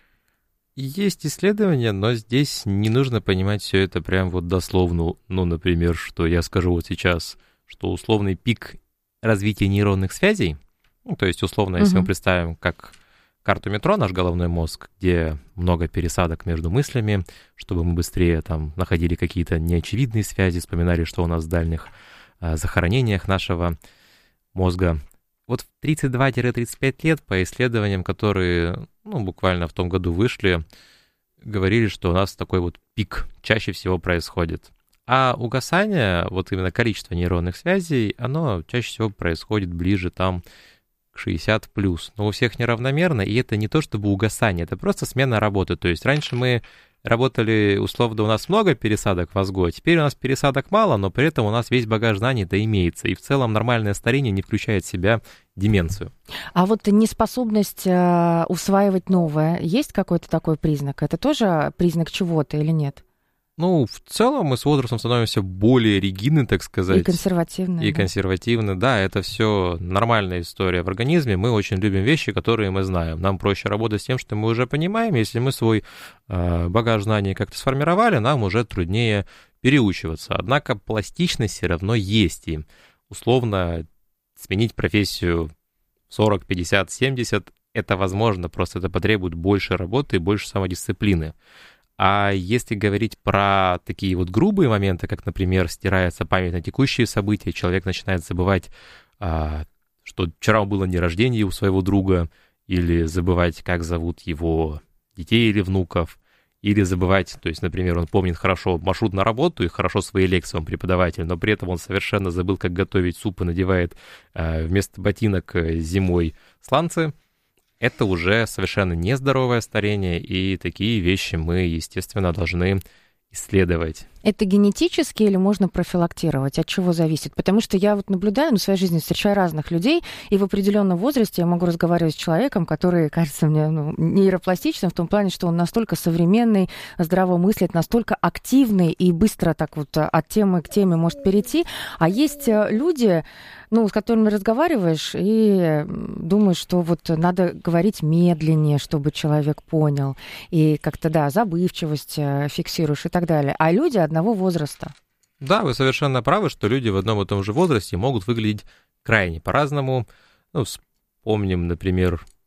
Есть исследования, но здесь не нужно понимать все это прям вот дословно. Ну, например, что я скажу вот сейчас, что условный пик развития нейронных связей, ну, то есть, условно, если uh-huh. мы представим как карту метро, наш головной мозг, где много пересадок между мыслями, чтобы мы быстрее там находили какие-то неочевидные связи, вспоминали, что у нас в дальних а, захоронениях нашего мозга. Вот в тридцать два - тридцать пять лет, по исследованиям, которые ну, буквально в том году вышли, говорили, что у нас такой вот пик чаще всего происходит. А угасание, вот именно количество нейронных связей, оно чаще всего происходит ближе там к шестьдесят плюс. Но у всех неравномерно, и это не то чтобы угасание, это просто смена работы. То есть раньше мы работали, условно, у нас много пересадок в мозгу, а теперь у нас пересадок мало, но при этом у нас весь багаж знаний-то имеется. И в целом нормальное старение не включает в себя деменцию. А вот неспособность э, усваивать новое, есть какой-то такой признак? Это тоже признак чего-то или нет? Ну, в целом мы с возрастом становимся более ригидны, так сказать. И консервативны. И да. консервативны, да, это все нормальная история в организме. Мы очень любим вещи, которые мы знаем. Нам проще работать с тем, что мы уже понимаем. Если мы свой э, багаж знаний как-то сформировали, нам уже труднее переучиваться. Однако пластичность все равно есть. И условно сменить профессию сорок, пятьдесят, семьдесят – это возможно, просто это потребует больше работы и больше самодисциплины. А если говорить про такие вот грубые моменты, как, например, стирается память на текущие события, человек начинает забывать, что вчера было день рождения у своего друга, или забывать, как зовут его детей или внуков, или забывать, то есть, например, он помнит хорошо маршрут на работу и хорошо свои лекции, он преподаватель, но при этом он совершенно забыл, как готовить суп и надевает вместо ботинок зимой сланцы. Это уже совершенно нездоровое старение, и такие вещи мы, естественно, должны исследовать. Это генетически или можно профилактировать? От чего зависит? Потому что я вот наблюдаю, ну, в своей жизни встречаю разных людей, и в определенном возрасте я могу разговаривать с человеком, который кажется мне ну, нейропластичным в том плане, что он настолько современный, здраво мыслит, настолько активный и быстро так вот от темы к теме может перейти. А есть люди, ну, с которыми разговариваешь и думаешь, что вот надо говорить медленнее, чтобы человек понял. И как-то, да, забывчивость фиксируешь и так далее. А люди одного возраста. Да, вы совершенно правы, что люди в одном и том же возрасте могут выглядеть крайне по-разному. Ну, вспомним, например,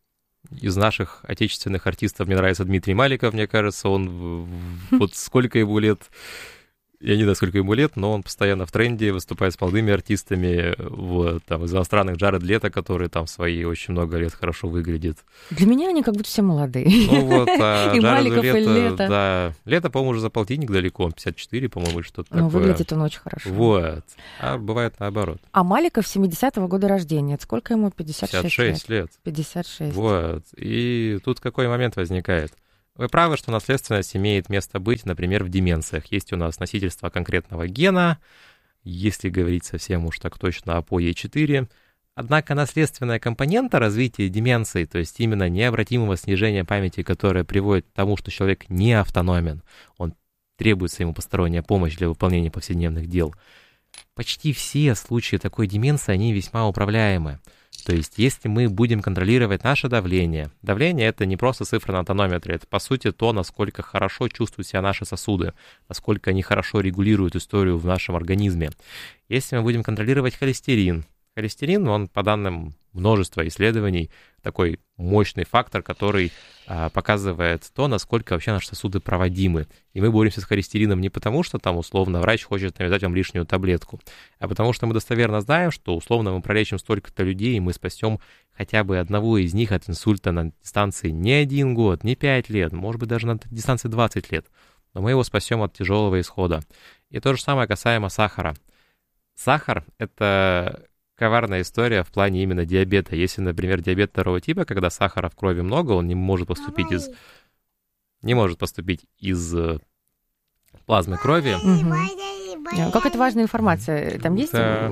из наших отечественных артистов мне нравится Дмитрий Маликов, мне кажется, он вот сколько ему лет, я не знаю, сколько ему лет, но он постоянно в тренде, выступает с молодыми артистами, вот, там, из иностранных Джаред Лето, который там свои очень много лет хорошо выглядит. Для меня они как будто все молодые. Ну вот, а и Джареду Маликов, Лето, и Лето. да, Лето, по-моему, уже за полтинник далеко, он пятьдесят четыре, по-моему, или что-то Но такое. выглядит он очень хорошо. Вот, а бывает наоборот. А Маликов семидесятого года рождения. Сколько ему? пятьдесят шесть, пятьдесят шесть лет. пятьдесят шесть. Вот, и тут какой момент возникает? Вы правы, что наследственность имеет место быть, например, в деменциях. Есть у нас носительство конкретного гена, если говорить совсем уж так точно, о пэ о е четыре. Однако наследственная компонента развития деменции, то есть именно необратимого снижения памяти, которое приводит к тому, что человек не автономен, он требуется ему посторонняя помощь для выполнения повседневных дел. Почти все случаи такой деменции, они весьма управляемы. То есть, если мы будем контролировать наше давление, давление — это не просто цифра на тонометре, это, по сути, то, насколько хорошо чувствуют себя наши сосуды, насколько они хорошо регулируют историю в нашем организме. Если мы будем контролировать холестерин, холестерин, он, по данным множества исследований, такой мощный фактор, который а, показывает то, насколько вообще наши сосуды проводимы. И мы боремся с холестерином не потому, что там, условно, врач хочет навязать вам лишнюю таблетку, а потому что мы достоверно знаем, что, условно, мы пролечим столько-то людей, и мы спасем хотя бы одного из них от инсульта на дистанции не один год, не пять лет, может быть, даже на дистанции двадцать лет. Но мы его спасем от тяжелого исхода. И то же самое касаемо сахара. Сахар — это коварная история в плане именно диабета. Если, например, диабет второго типа, когда сахара в крови много, он не может поступить из не может поступить из плазмы крови. Угу. Как это важная информация? Там есть? Да.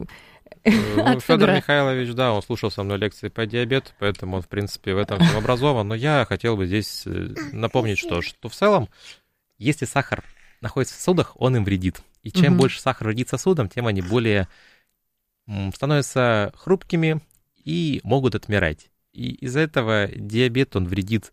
Федор Михайлович, да, он слушал со мной лекции по диабету, поэтому он, в принципе, в этом всем образован. Но я хотел бы здесь напомнить, что, что в целом, если сахар находится в сосудах, он им вредит. И чем угу. больше сахар вредит сосудам, тем они более становятся хрупкими и могут отмирать. И из-за этого диабет, он вредит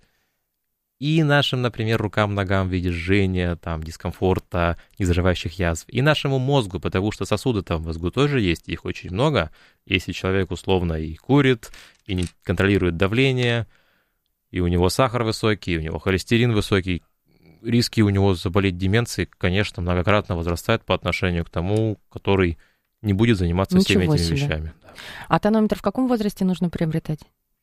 и нашим, например, рукам, ногам в виде жжения, там, дискомфорта, незаживающих язв, и нашему мозгу, потому что сосуды там в мозгу тоже есть, их очень много. Если человек условно и курит, и не контролирует давление, и у него сахар высокий, и у него холестерин высокий, риски у него заболеть деменцией, конечно, многократно возрастают по отношению к тому, который не будет заниматься Ничего всеми этими себе. вещами. Да. А тонометр в каком возрасте нужно приобретать?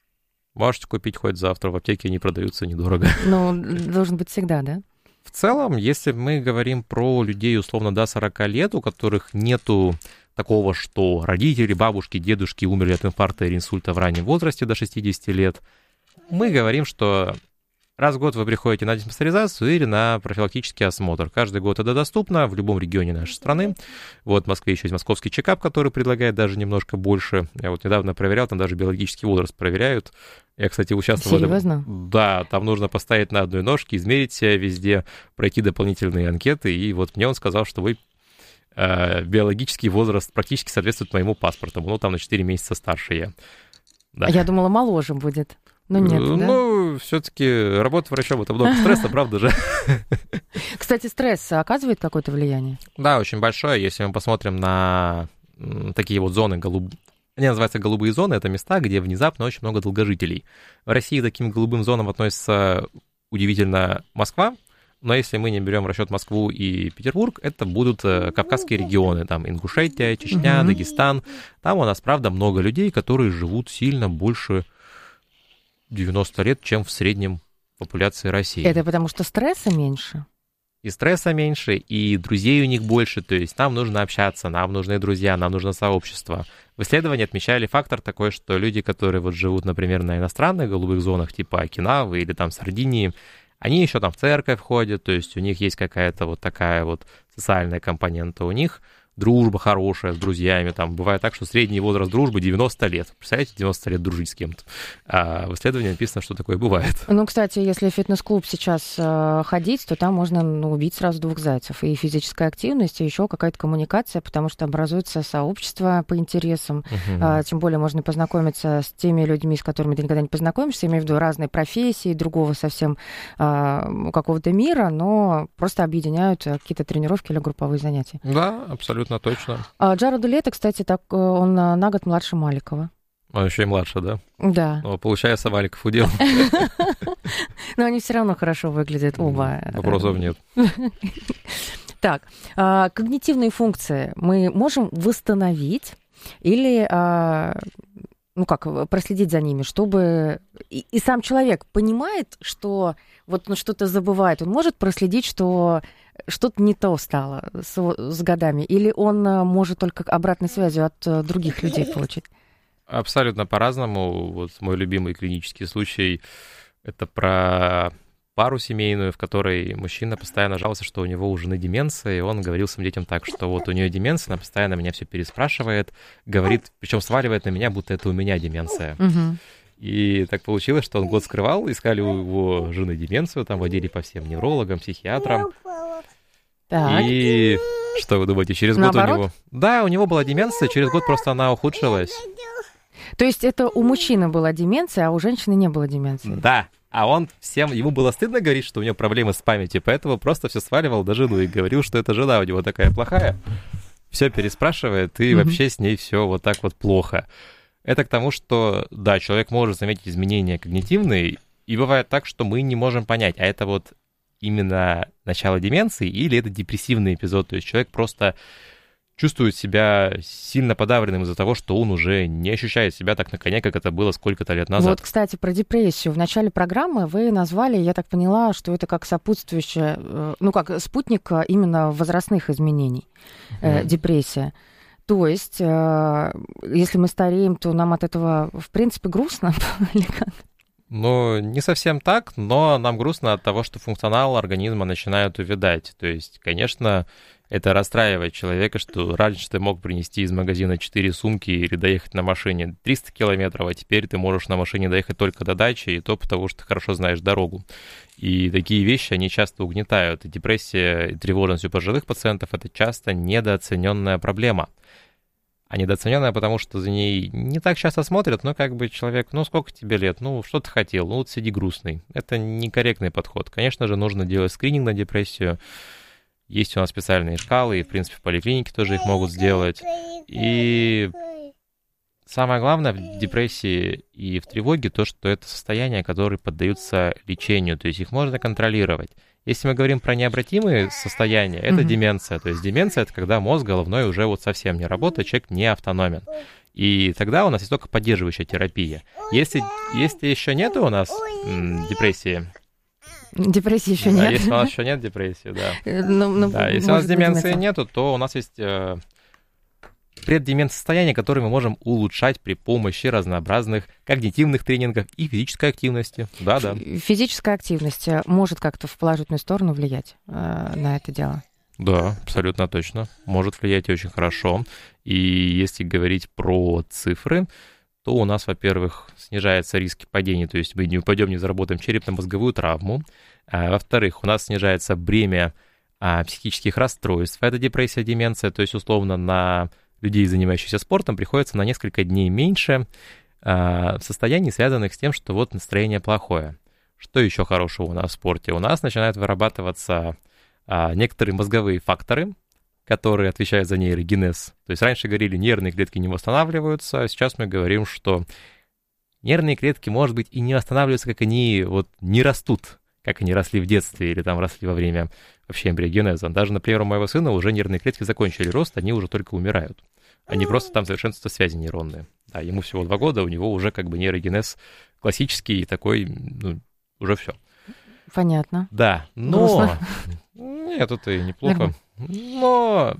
Можете купить хоть завтра, в аптеке они продаются недорого. Ну, должен быть всегда, да? В целом, если мы говорим про людей условно до сорока лет, у которых нету такого, что родители, бабушки, дедушки умерли от инфаркта или инсульта в раннем возрасте до шестидесяти лет, мы говорим, что раз в год вы приходите на диспансеризацию или на профилактический осмотр. Каждый год это доступно в любом регионе нашей страны. Вот в Москве еще есть московский чекап, который предлагает даже немножко больше. Я вот недавно проверял, там даже биологический возраст проверяют. Я, кстати, участвовал... Серьезно? В этом. Да, там нужно поставить на одной ножке, измерить себя везде, пройти дополнительные анкеты. И вот мне он сказал, что вы э, биологический возраст практически соответствует моему паспорту. Ну, там на четыре месяца старше я. Да. Я думала, моложе будет. Ну, нет, ну, да? все-таки работа врачом — это много стресса, правда же? Кстати, стресс оказывает какое-то влияние? Да, очень большое. Если мы посмотрим на такие вот зоны голубые, они называются голубые зоны, это места, где внезапно очень много долгожителей. В России к таким голубым зонам относится удивительно Москва, но если мы не берем в расчет Москву и Петербург, это будут кавказские регионы, там Ингушетия, Чечня, угу. Дагестан. Там у нас, правда, много людей, которые живут сильно больше девяносто лет, чем в среднем популяции России. Это потому что стресса меньше? И стресса меньше, и друзей у них больше, то есть нам нужно общаться, нам нужны друзья, нам нужно сообщество. В исследовании отмечали фактор такой, что люди, которые вот живут, например, на иностранных голубых зонах, типа Окинавы или там Сардинии, они еще там в церковь ходят, то есть у них есть какая-то вот такая вот социальная компонента, у них дружба хорошая с друзьями, там бывает так, что средний возраст дружбы девяносто лет. Представляете, девяносто лет дружить с кем-то. А в исследовании написано, что такое бывает. Ну, кстати, если в фитнес-клуб сейчас э, ходить, то там можно ну, убить сразу двух зайцев. И физическая активность, и еще какая-то коммуникация, потому что образуется сообщество по интересам. Uh-huh. А, тем более можно познакомиться с теми людьми, с которыми ты никогда не познакомишься, имею в виду разные профессии, другого совсем а, какого-то мира, но просто объединяют какие-то тренировки или групповые занятия. Да, абсолютно. Точно. А Джареду Лето, кстати, так, он на год младше Маликова. Он еще и младше, да? Да. Но, получается, Валиков удел. Но они все равно хорошо выглядят оба. Вопросов нет. Так, когнитивные функции мы можем восстановить или, ну как, проследить за ними, чтобы... И, и сам человек понимает, что вот он что-то забывает, он может проследить, что что-то не то стало с, с годами, или он может только обратной связью от других людей получить? Абсолютно по-разному. Вот мой любимый клинический случай — это про пару семейную, в которой мужчина постоянно жаловался, что у него у жены деменция, и он говорил своим детям так, что вот у нее деменция, она постоянно меня все переспрашивает, говорит, причем сваливает на меня, будто это у меня деменция. Угу. И так получилось, что он год скрывал, искали у его жены деменцию, там водили по всем неврологам, психиатрам. Так. И что вы думаете, через год Наоборот? у него... Да, у него была деменция, через год просто она ухудшилась. То есть это у мужчины была деменция, а у женщины не было деменции? Да, а он всем... Ему было стыдно говорить, что у него проблемы с памятью, поэтому просто все сваливал на жену и говорил, что эта жена у него такая плохая, все переспрашивает, и mm-hmm. вообще с ней все вот так вот плохо. Это к тому, что, да, человек может заметить изменения когнитивные, и бывает так, что мы не можем понять, а это вот именно начало деменции или это депрессивный эпизод, то есть человек просто чувствует себя сильно подавленным из-за того, что он уже не ощущает себя так на коне, как это было сколько-то лет назад. Вот, кстати, про депрессию. В начале программы вы назвали, я так поняла, что это как сопутствующее, ну, как спутник именно возрастных изменений, mm-hmm. э, депрессия. То есть, э, если мы стареем, то нам от этого, в принципе, грустно или как? Ну, не совсем так, но нам грустно от того, что функционал организма начинает увядать. То есть, конечно, это расстраивает человека, что раньше ты мог принести из магазина четыре сумки или доехать на машине триста километров, а теперь ты можешь на машине доехать только до дачи, и то потому, что ты хорошо знаешь дорогу. И такие вещи, они часто угнетают. И депрессия и тревожность у пожилых пациентов – это часто недооцененная проблема. А недооцененная, потому что за ней не так часто смотрят, но как бы человек, ну сколько тебе лет, ну что ты хотел, ну вот сиди грустный. Это некорректный подход. Конечно же, нужно делать скрининг на депрессию. Есть у нас специальные шкалы, и в принципе в поликлинике тоже их могут сделать. И самое главное в депрессии и в тревоге то, что это состояния, которые поддаются лечению, то есть их можно контролировать. Если мы говорим про необратимые состояния, это mm-hmm. деменция. То есть деменция — это когда мозг головной уже вот совсем не работает, человек не автономен. И тогда у нас есть только поддерживающая терапия. Если, если еще нет у нас м, депрессии... Депрессии еще да, нет. Если у нас еще нет депрессии, да. Ну, ну, да если у нас деменции нету, то у нас есть... Э, преддеменция состояния, которые мы можем улучшать при помощи разнообразных когнитивных тренингов и физической активности. Да, да. Физическая активность может как-то в положительную сторону влиять э, на это дело? Да, абсолютно точно. Может влиять очень хорошо. И если говорить про цифры, то у нас, во-первых, снижается риск падения, то есть мы не упадем, не заработаем черепно-мозговую травму. А, во-вторых, у нас снижается бремя а, психических расстройств. Это депрессия, деменция, то есть условно на людей, занимающихся спортом, приходится на несколько дней меньше э, состояний, связанных с тем, что вот настроение плохое. Что еще хорошего у нас в спорте? У нас начинают вырабатываться э, некоторые мозговые факторы, которые отвечают за нейрогенез. То есть раньше говорили, нервные клетки не восстанавливаются, а сейчас мы говорим, что нервные клетки, может быть, и не восстанавливаются, как они вот не растут, как они росли в детстве или там росли во время вообще эмбриогенеза. Даже, например, у моего сына уже нервные клетки закончили рост, они уже только умирают. Они просто там совершенствуются связи нейронные. Да, ему всего два года, у него уже как бы нейрогенез классический и такой, ну, уже все. Понятно. Да, но... Нет, это и неплохо. Но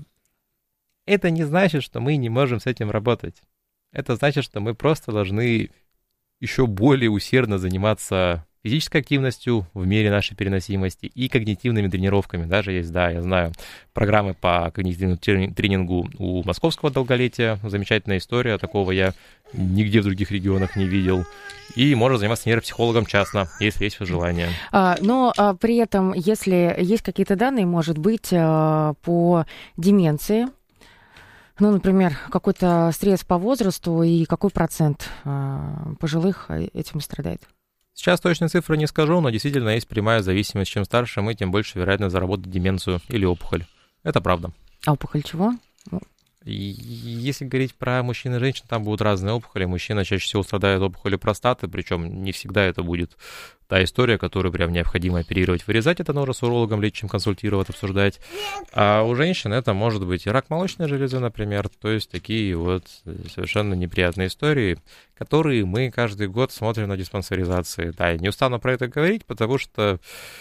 это не значит, что мы не можем с этим работать. Это значит, что мы просто должны еще более усердно заниматься физической активностью в мере нашей переносимости и когнитивными тренировками. Даже есть, да, я знаю, программы по когнитивному тренингу у Московского долголетия. Замечательная история, такого я нигде в других регионах не видел. И можно заниматься нейропсихологом частно, если есть желание. А, но а, при этом, если есть какие-то данные, может быть, а, по деменции, ну, например, какой-то срез по возрасту и какой процент а, пожилых этим страдает? Сейчас точные цифры не скажу, но действительно есть прямая зависимость. Чем старше мы, тем больше вероятность заработать деменцию или опухоль. Это правда. А опухоль чего? Если говорить про мужчин и женщин, там будут разные опухоли. Мужчина чаще всего страдает от опухоли простаты, причем не всегда это будет та история, которую прям необходимо оперировать, вырезать. Это нужно с урологом, лечащим консультировать, обсуждать. А у женщин это может быть и рак молочной железы, например. То есть такие вот совершенно неприятные истории, которые мы каждый год смотрим на диспансеризации. Да, я не устану про это говорить, потому что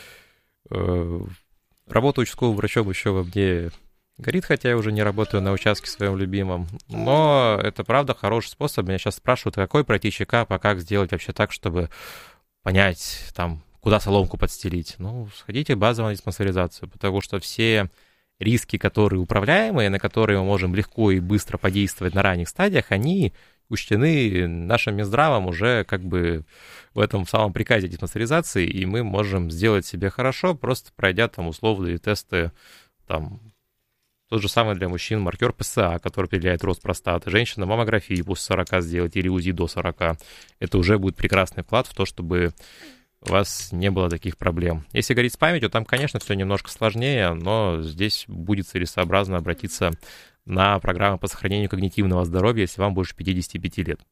э, работа участковым врачом еще во мне горит, хотя я уже не работаю на участке своем любимом. Но это, правда, хороший способ. Меня сейчас спрашивают, какой пройти чекап, а как сделать вообще так, чтобы понять, там, куда соломку подстелить. Ну, сходите базово на диспансеризацию, потому что все риски, которые управляемые, на которые мы можем легко и быстро подействовать на ранних стадиях, они учтены нашим Минздравом уже как бы в этом самом приказе диспансеризации, и мы можем сделать себе хорошо, просто пройдя там условные тесты, там, тот же самый для мужчин маркер ПСА, который определяет рост простаты. Женщина маммографию после сорока сделать или УЗИ до сорока. Это уже будет прекрасный вклад в то, чтобы у вас не было таких проблем. Если говорить с памятью, там, конечно, все немножко сложнее, но здесь будет целесообразно обратиться на программу по сохранению когнитивного здоровья, если вам больше пятидесяти пяти лет.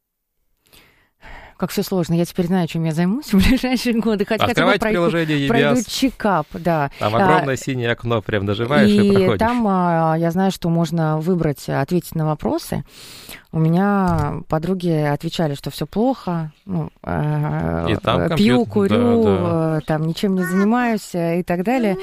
Как все сложно. Я теперь знаю, чем я займусь в ближайшие годы. Хотя Открывайте хотя бы приложение пройду, ЕБИАС. пройду чекап, да. Там огромное а, синее окно, прям нажимаешь и, и проходишь. И там а, я знаю, что можно выбрать, ответить на вопросы. У меня подруги отвечали, что все плохо, ну, э, пью, курю, да, да. Там ничем не занимаюсь и так далее.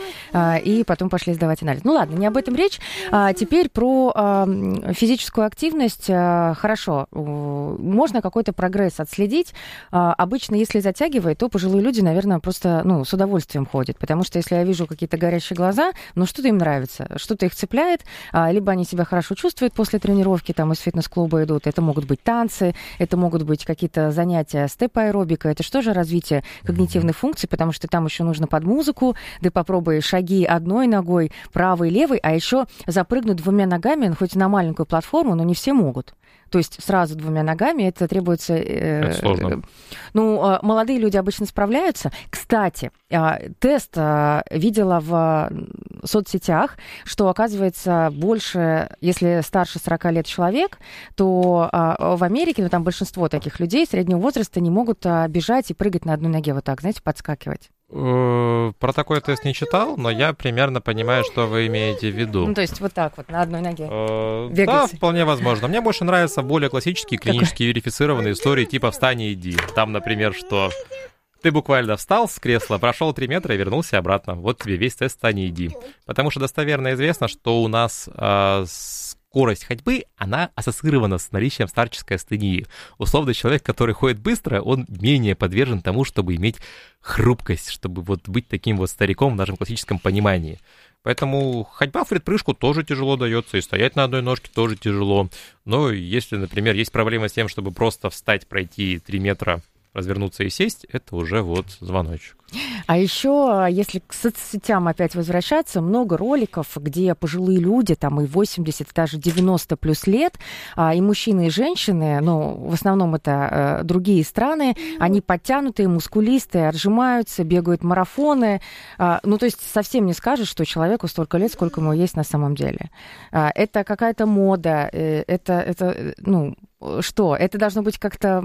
И потом пошли сдавать анализ. Ну ладно, не об этом речь. А теперь про э, физическую активность. Хорошо, можно какой-то прогресс отследить. Обычно, если затягивает, то пожилые люди, наверное, просто ну, с удовольствием ходят. Потому что если я вижу какие-то горящие глаза, ну что-то им нравится, что-то их цепляет, либо они себя хорошо чувствуют после тренировки там, из фитнес-клуба идут. Это могут быть танцы, это могут быть какие-то занятия степ-аэробика. Это что же развитие когнитивной функции, потому что там еще нужно под музыку, да попробуй шаги одной ногой, правой, левой, а еще запрыгнуть двумя ногами, хоть на маленькую платформу, но не все могут. То есть сразу двумя ногами это требуется... Э, это сложно. Ну, э, молодые люди обычно справляются. Кстати, э, тест э, видела в соцсетях, что, оказывается, больше, если старше сорока лет человек, то э, в Америке, ну, там большинство таких людей среднего возраста не могут э, бежать и прыгать на одной ноге вот так, знаете, подскакивать. Про такой тест не читал, но я примерно понимаю, что вы имеете в виду. Ну, то есть вот так вот, на одной ноге э, Да, вполне возможно. Мне больше нравятся более классические, клинически Какой? верифицированные истории типа «Встань и иди». Там, например, что ты буквально встал с кресла, прошел три метра и вернулся обратно. Вот тебе весь тест «Встань и иди». Потому что достоверно известно, что у нас э, скорость ходьбы, она ассоциирована с наличием старческой астении. Условно, человек, который ходит быстро, он менее подвержен тому, чтобы иметь хрупкость, чтобы вот быть таким вот стариком в нашем классическом понимании. Поэтому ходьба в предпрыжку тоже тяжело дается, и стоять на одной ножке тоже тяжело. Но если, например, есть проблема с тем, чтобы просто встать, пройти три метра, развернуться и сесть, это уже вот звоночек. А еще, если к соцсетям опять возвращаться, много роликов, где пожилые люди, там и восемьдесят, даже девяносто плюс лет, и мужчины, и женщины, ну, в основном это другие страны, они подтянутые, мускулистые, отжимаются, бегают марафоны. Ну, то есть совсем не скажешь, что человеку столько лет, сколько ему есть на самом деле. Это какая-то мода, это, это ну, что? Это должно быть как-то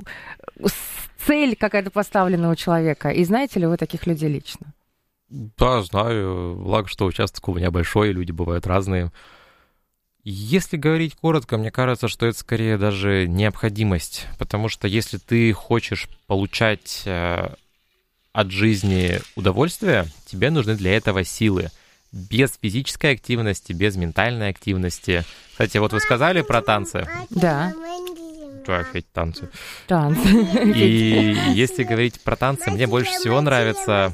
цель какая-то поставлена у человека. И знаете ли вы таких людей лично? Да, знаю. Благо, что участок у меня большой, люди бывают разные. Если говорить коротко, мне кажется, что это скорее даже необходимость. Потому что если ты хочешь получать от жизни удовольствие, тебе нужны для этого силы. Без физической активности, без ментальной активности. Кстати, вот вы сказали про танцы. Да. Что опять танцы? Танцы. И если говорить про танцы, мне больше всего нравится...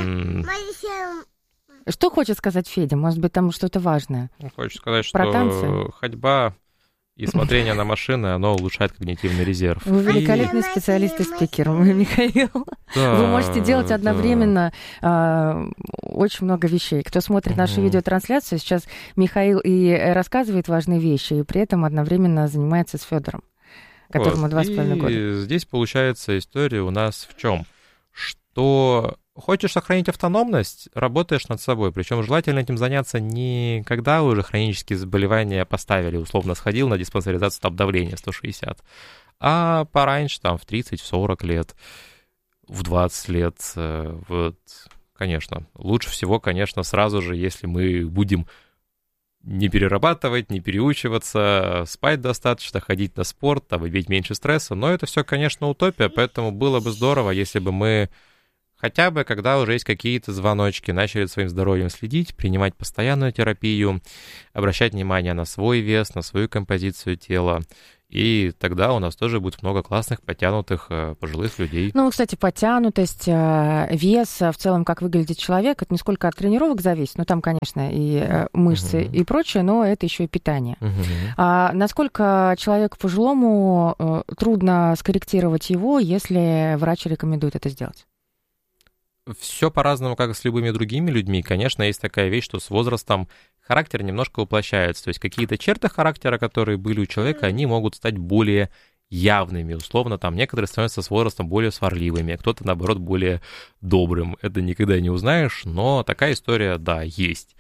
Что хочет сказать Федя? Может быть, там что-то важное? Хочет сказать, про что танцы? Ходьба и смотрение на машины, оно улучшает когнитивный резерв. Вы великолепный и... специалист и спикер, Михаил. Да, вы можете делать одновременно да. э, очень много вещей. Кто смотрит нашу угу. видеотрансляцию, сейчас Михаил и рассказывает важные вещи, и при этом одновременно занимается с Федором, которому вот. два с половиной года. И здесь получается история у нас в чем? Что хочешь сохранить автономность, работаешь над собой. Причем желательно этим заняться не когда вы уже хронические заболевания поставили, условно сходил на диспансеризацию, там давление сто шестьдесят, а пораньше, там, в тридцать, в сорок лет, в двадцать лет. Вот, конечно, лучше всего, конечно, сразу же, если мы будем не перерабатывать, не переучиваться, спать достаточно, ходить на спорт, там, иметь меньше стресса. Но это все, конечно, утопия, поэтому было бы здорово, если бы мы хотя бы, когда уже есть какие-то звоночки, начали своим здоровьем следить, принимать постоянную терапию, обращать внимание на свой вес, на свою композицию тела. И тогда у нас тоже будет много классных, подтянутых, пожилых людей. Ну, кстати, подтянутость, вес, в целом, как выглядит человек, это не сколько от тренировок зависит, ну, там, конечно, и мышцы, uh-huh. и прочее, но это еще и питание. Uh-huh. А насколько человеку пожилому трудно скорректировать его, если врач рекомендует это сделать? Все по-разному, как и с любыми другими людьми. Конечно, есть такая вещь, что с возрастом характер немножко уплощается. То есть какие-то черты характера, которые были у человека, они могут стать более явными. Условно, там некоторые становятся с возрастом более сварливыми, а кто-то, наоборот, более добрым. Это никогда не узнаешь, но такая история, да, есть.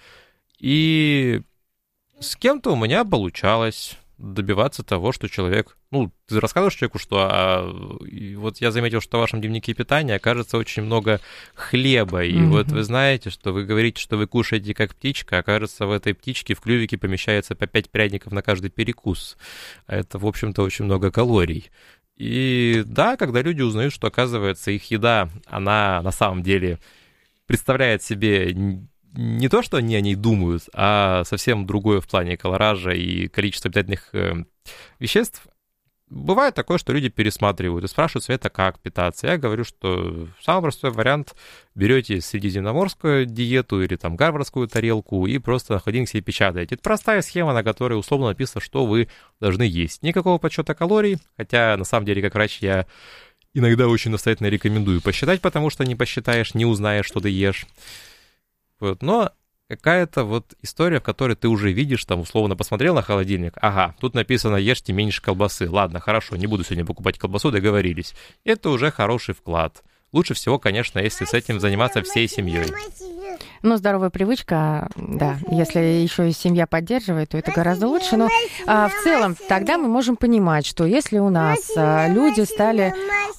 И с кем-то у меня получалось добиваться того, что человек... Ну, ты рассказываешь человеку, что... А, и вот я заметил, что в вашем дневнике питания окажется очень много хлеба. И mm-hmm. вот вы знаете, что вы говорите, что вы кушаете как птичка, окажется, в этой птичке в клювике помещается по пять пряников на каждый перекус. А это, в общем-то, очень много калорий. И да, когда люди узнают, что, оказывается, их еда, она на самом деле представляет себе... не то, что они о ней думают, а совсем другое в плане колоража и количества питательных э, веществ. Бывает такое, что люди пересматривают и спрашивают Света, как питаться. Я говорю, что самый простой вариант: берете средиземноморскую диету или там гарвардскую тарелку и просто на холодильник себе печатаете. Это простая схема, на которой условно написано, что вы должны есть. Никакого подсчета калорий, хотя на самом деле как врач я иногда очень настоятельно рекомендую посчитать, потому что не посчитаешь, не узнаешь, что ты ешь. Вот, но какая-то вот история, в которой ты уже видишь, там, условно, посмотрел на холодильник, ага, тут написано «ешьте меньше колбасы». Ладно, хорошо, не буду сегодня покупать колбасу, договорились. Это уже хороший вклад. Лучше всего, конечно, если с этим заниматься всей семьей. Ну, здоровая привычка, да, если еще и семья поддерживает, то это гораздо лучше. Но а, в целом тогда мы можем понимать, что если у нас а, люди стали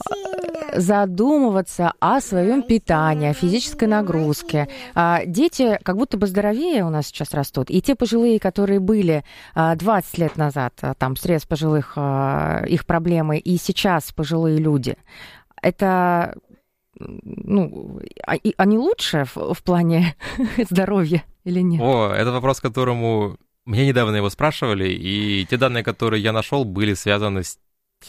задумываться о своем питании, о физической нагрузке, а, дети как будто бы здоровее у нас сейчас растут. И те пожилые, которые были а, двадцать лет назад, а, там, срез пожилых, а, их проблемы, и сейчас пожилые люди, это... Ну, они лучше в, в плане здоровья или нет? О, это вопрос, которому мне недавно его спрашивали, и те данные, которые я нашел, были связаны с,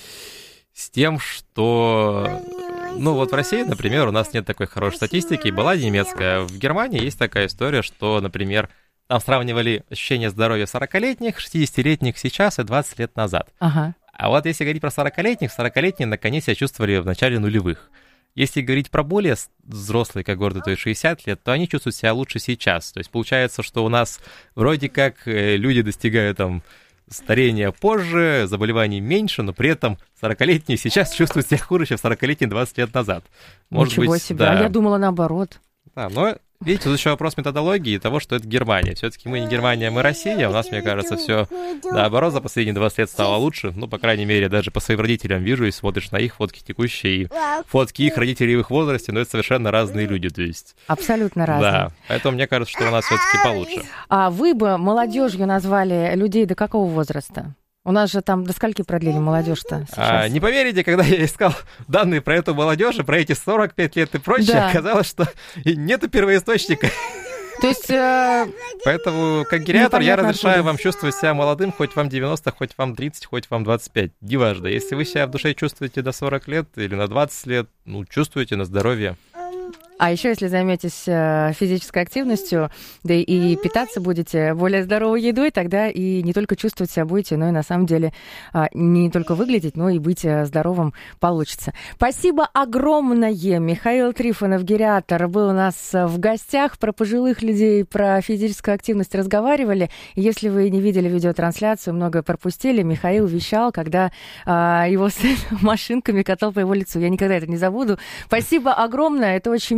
с тем, что, ну вот в России, например, у нас нет такой хорошей статистики, была немецкая. В Германии есть такая история, что, например, там сравнивали ощущение здоровья сорокалетних, шестидесятилетних сейчас и двадцать лет назад. Ага. А вот если говорить про сорокалетних, сорокалетние наконец себя чувствовали в начале нулевых. Если говорить про более взрослые когорты, то есть шестьдесят лет, то они чувствуют себя лучше сейчас. То есть получается, что у нас вроде как люди достигают там старения позже, заболеваний меньше, но при этом сорокалетние сейчас чувствуют себя хуже, чем сорокалетние двадцать лет назад. Может Ничего быть, себе, да. А я думала наоборот. Да, но видите, тут еще вопрос методологии и того, что это Германия. Все-таки мы не Германия, мы Россия. У нас, мне кажется, все наоборот за последние двадцать лет стало лучше. Ну, по крайней мере, даже по своим родителям вижу, и смотришь на их фотки текущие, и фотки их родителей в их возрасте, но это совершенно разные люди, то есть... Абсолютно разные. Да, поэтому мне кажется, что у нас все-таки получше. А вы бы молодежью назвали людей до какого возраста? У нас же там до скольки продлили молодежь-то сейчас? А, не поверите, когда я искал данные про эту молодежь, про эти сорок пять лет и прочее, да. Оказалось, что нету первоисточника. То есть... Э... Поэтому, как гериатр, я разрешаю откуда. Вам чувствовать себя молодым, хоть вам девяносто, хоть вам тридцать, хоть вам двадцать пять. Неважно. Если вы себя в душе чувствуете до сорок лет или на двадцать лет, ну, чувствуете на здоровье. А еще, если займетесь физической активностью, да и питаться будете более здоровой едой, тогда и не только чувствовать себя будете, но и на самом деле не только выглядеть, но и быть здоровым получится. Спасибо огромное. Михаил Трифонов, гериатр, был у нас в гостях. Про пожилых людей, про физическую активность разговаривали. Если вы не видели видеотрансляцию, многое пропустили. Михаил вещал, когда его сын машинками катал по его лицу. Я никогда это не забуду. Спасибо огромное. Это очень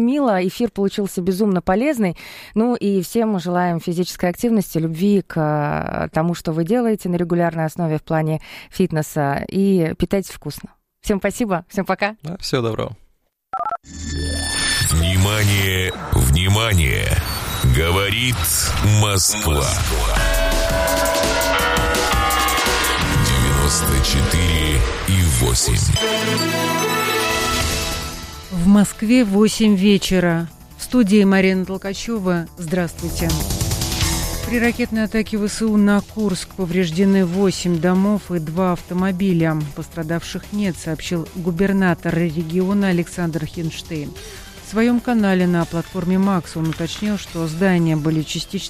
мило, эфир получился безумно полезный. Ну и всем мы желаем физической активности, любви к тому, что вы делаете на регулярной основе в плане фитнеса. И питайтесь вкусно. Всем спасибо, всем пока. Да, всего доброго. Внимание, внимание! Говорит Москва. девяносто четыре и восемь. В Москве восемь вечера. В студии Марина Толкачева. Здравствуйте. При ракетной атаке ВСУ на Курск повреждены восемь домов и два автомобиля. Пострадавших нет, сообщил губернатор региона Александр Хинштейн. В своем канале на платформе «Макс» он уточнил, что здания были частично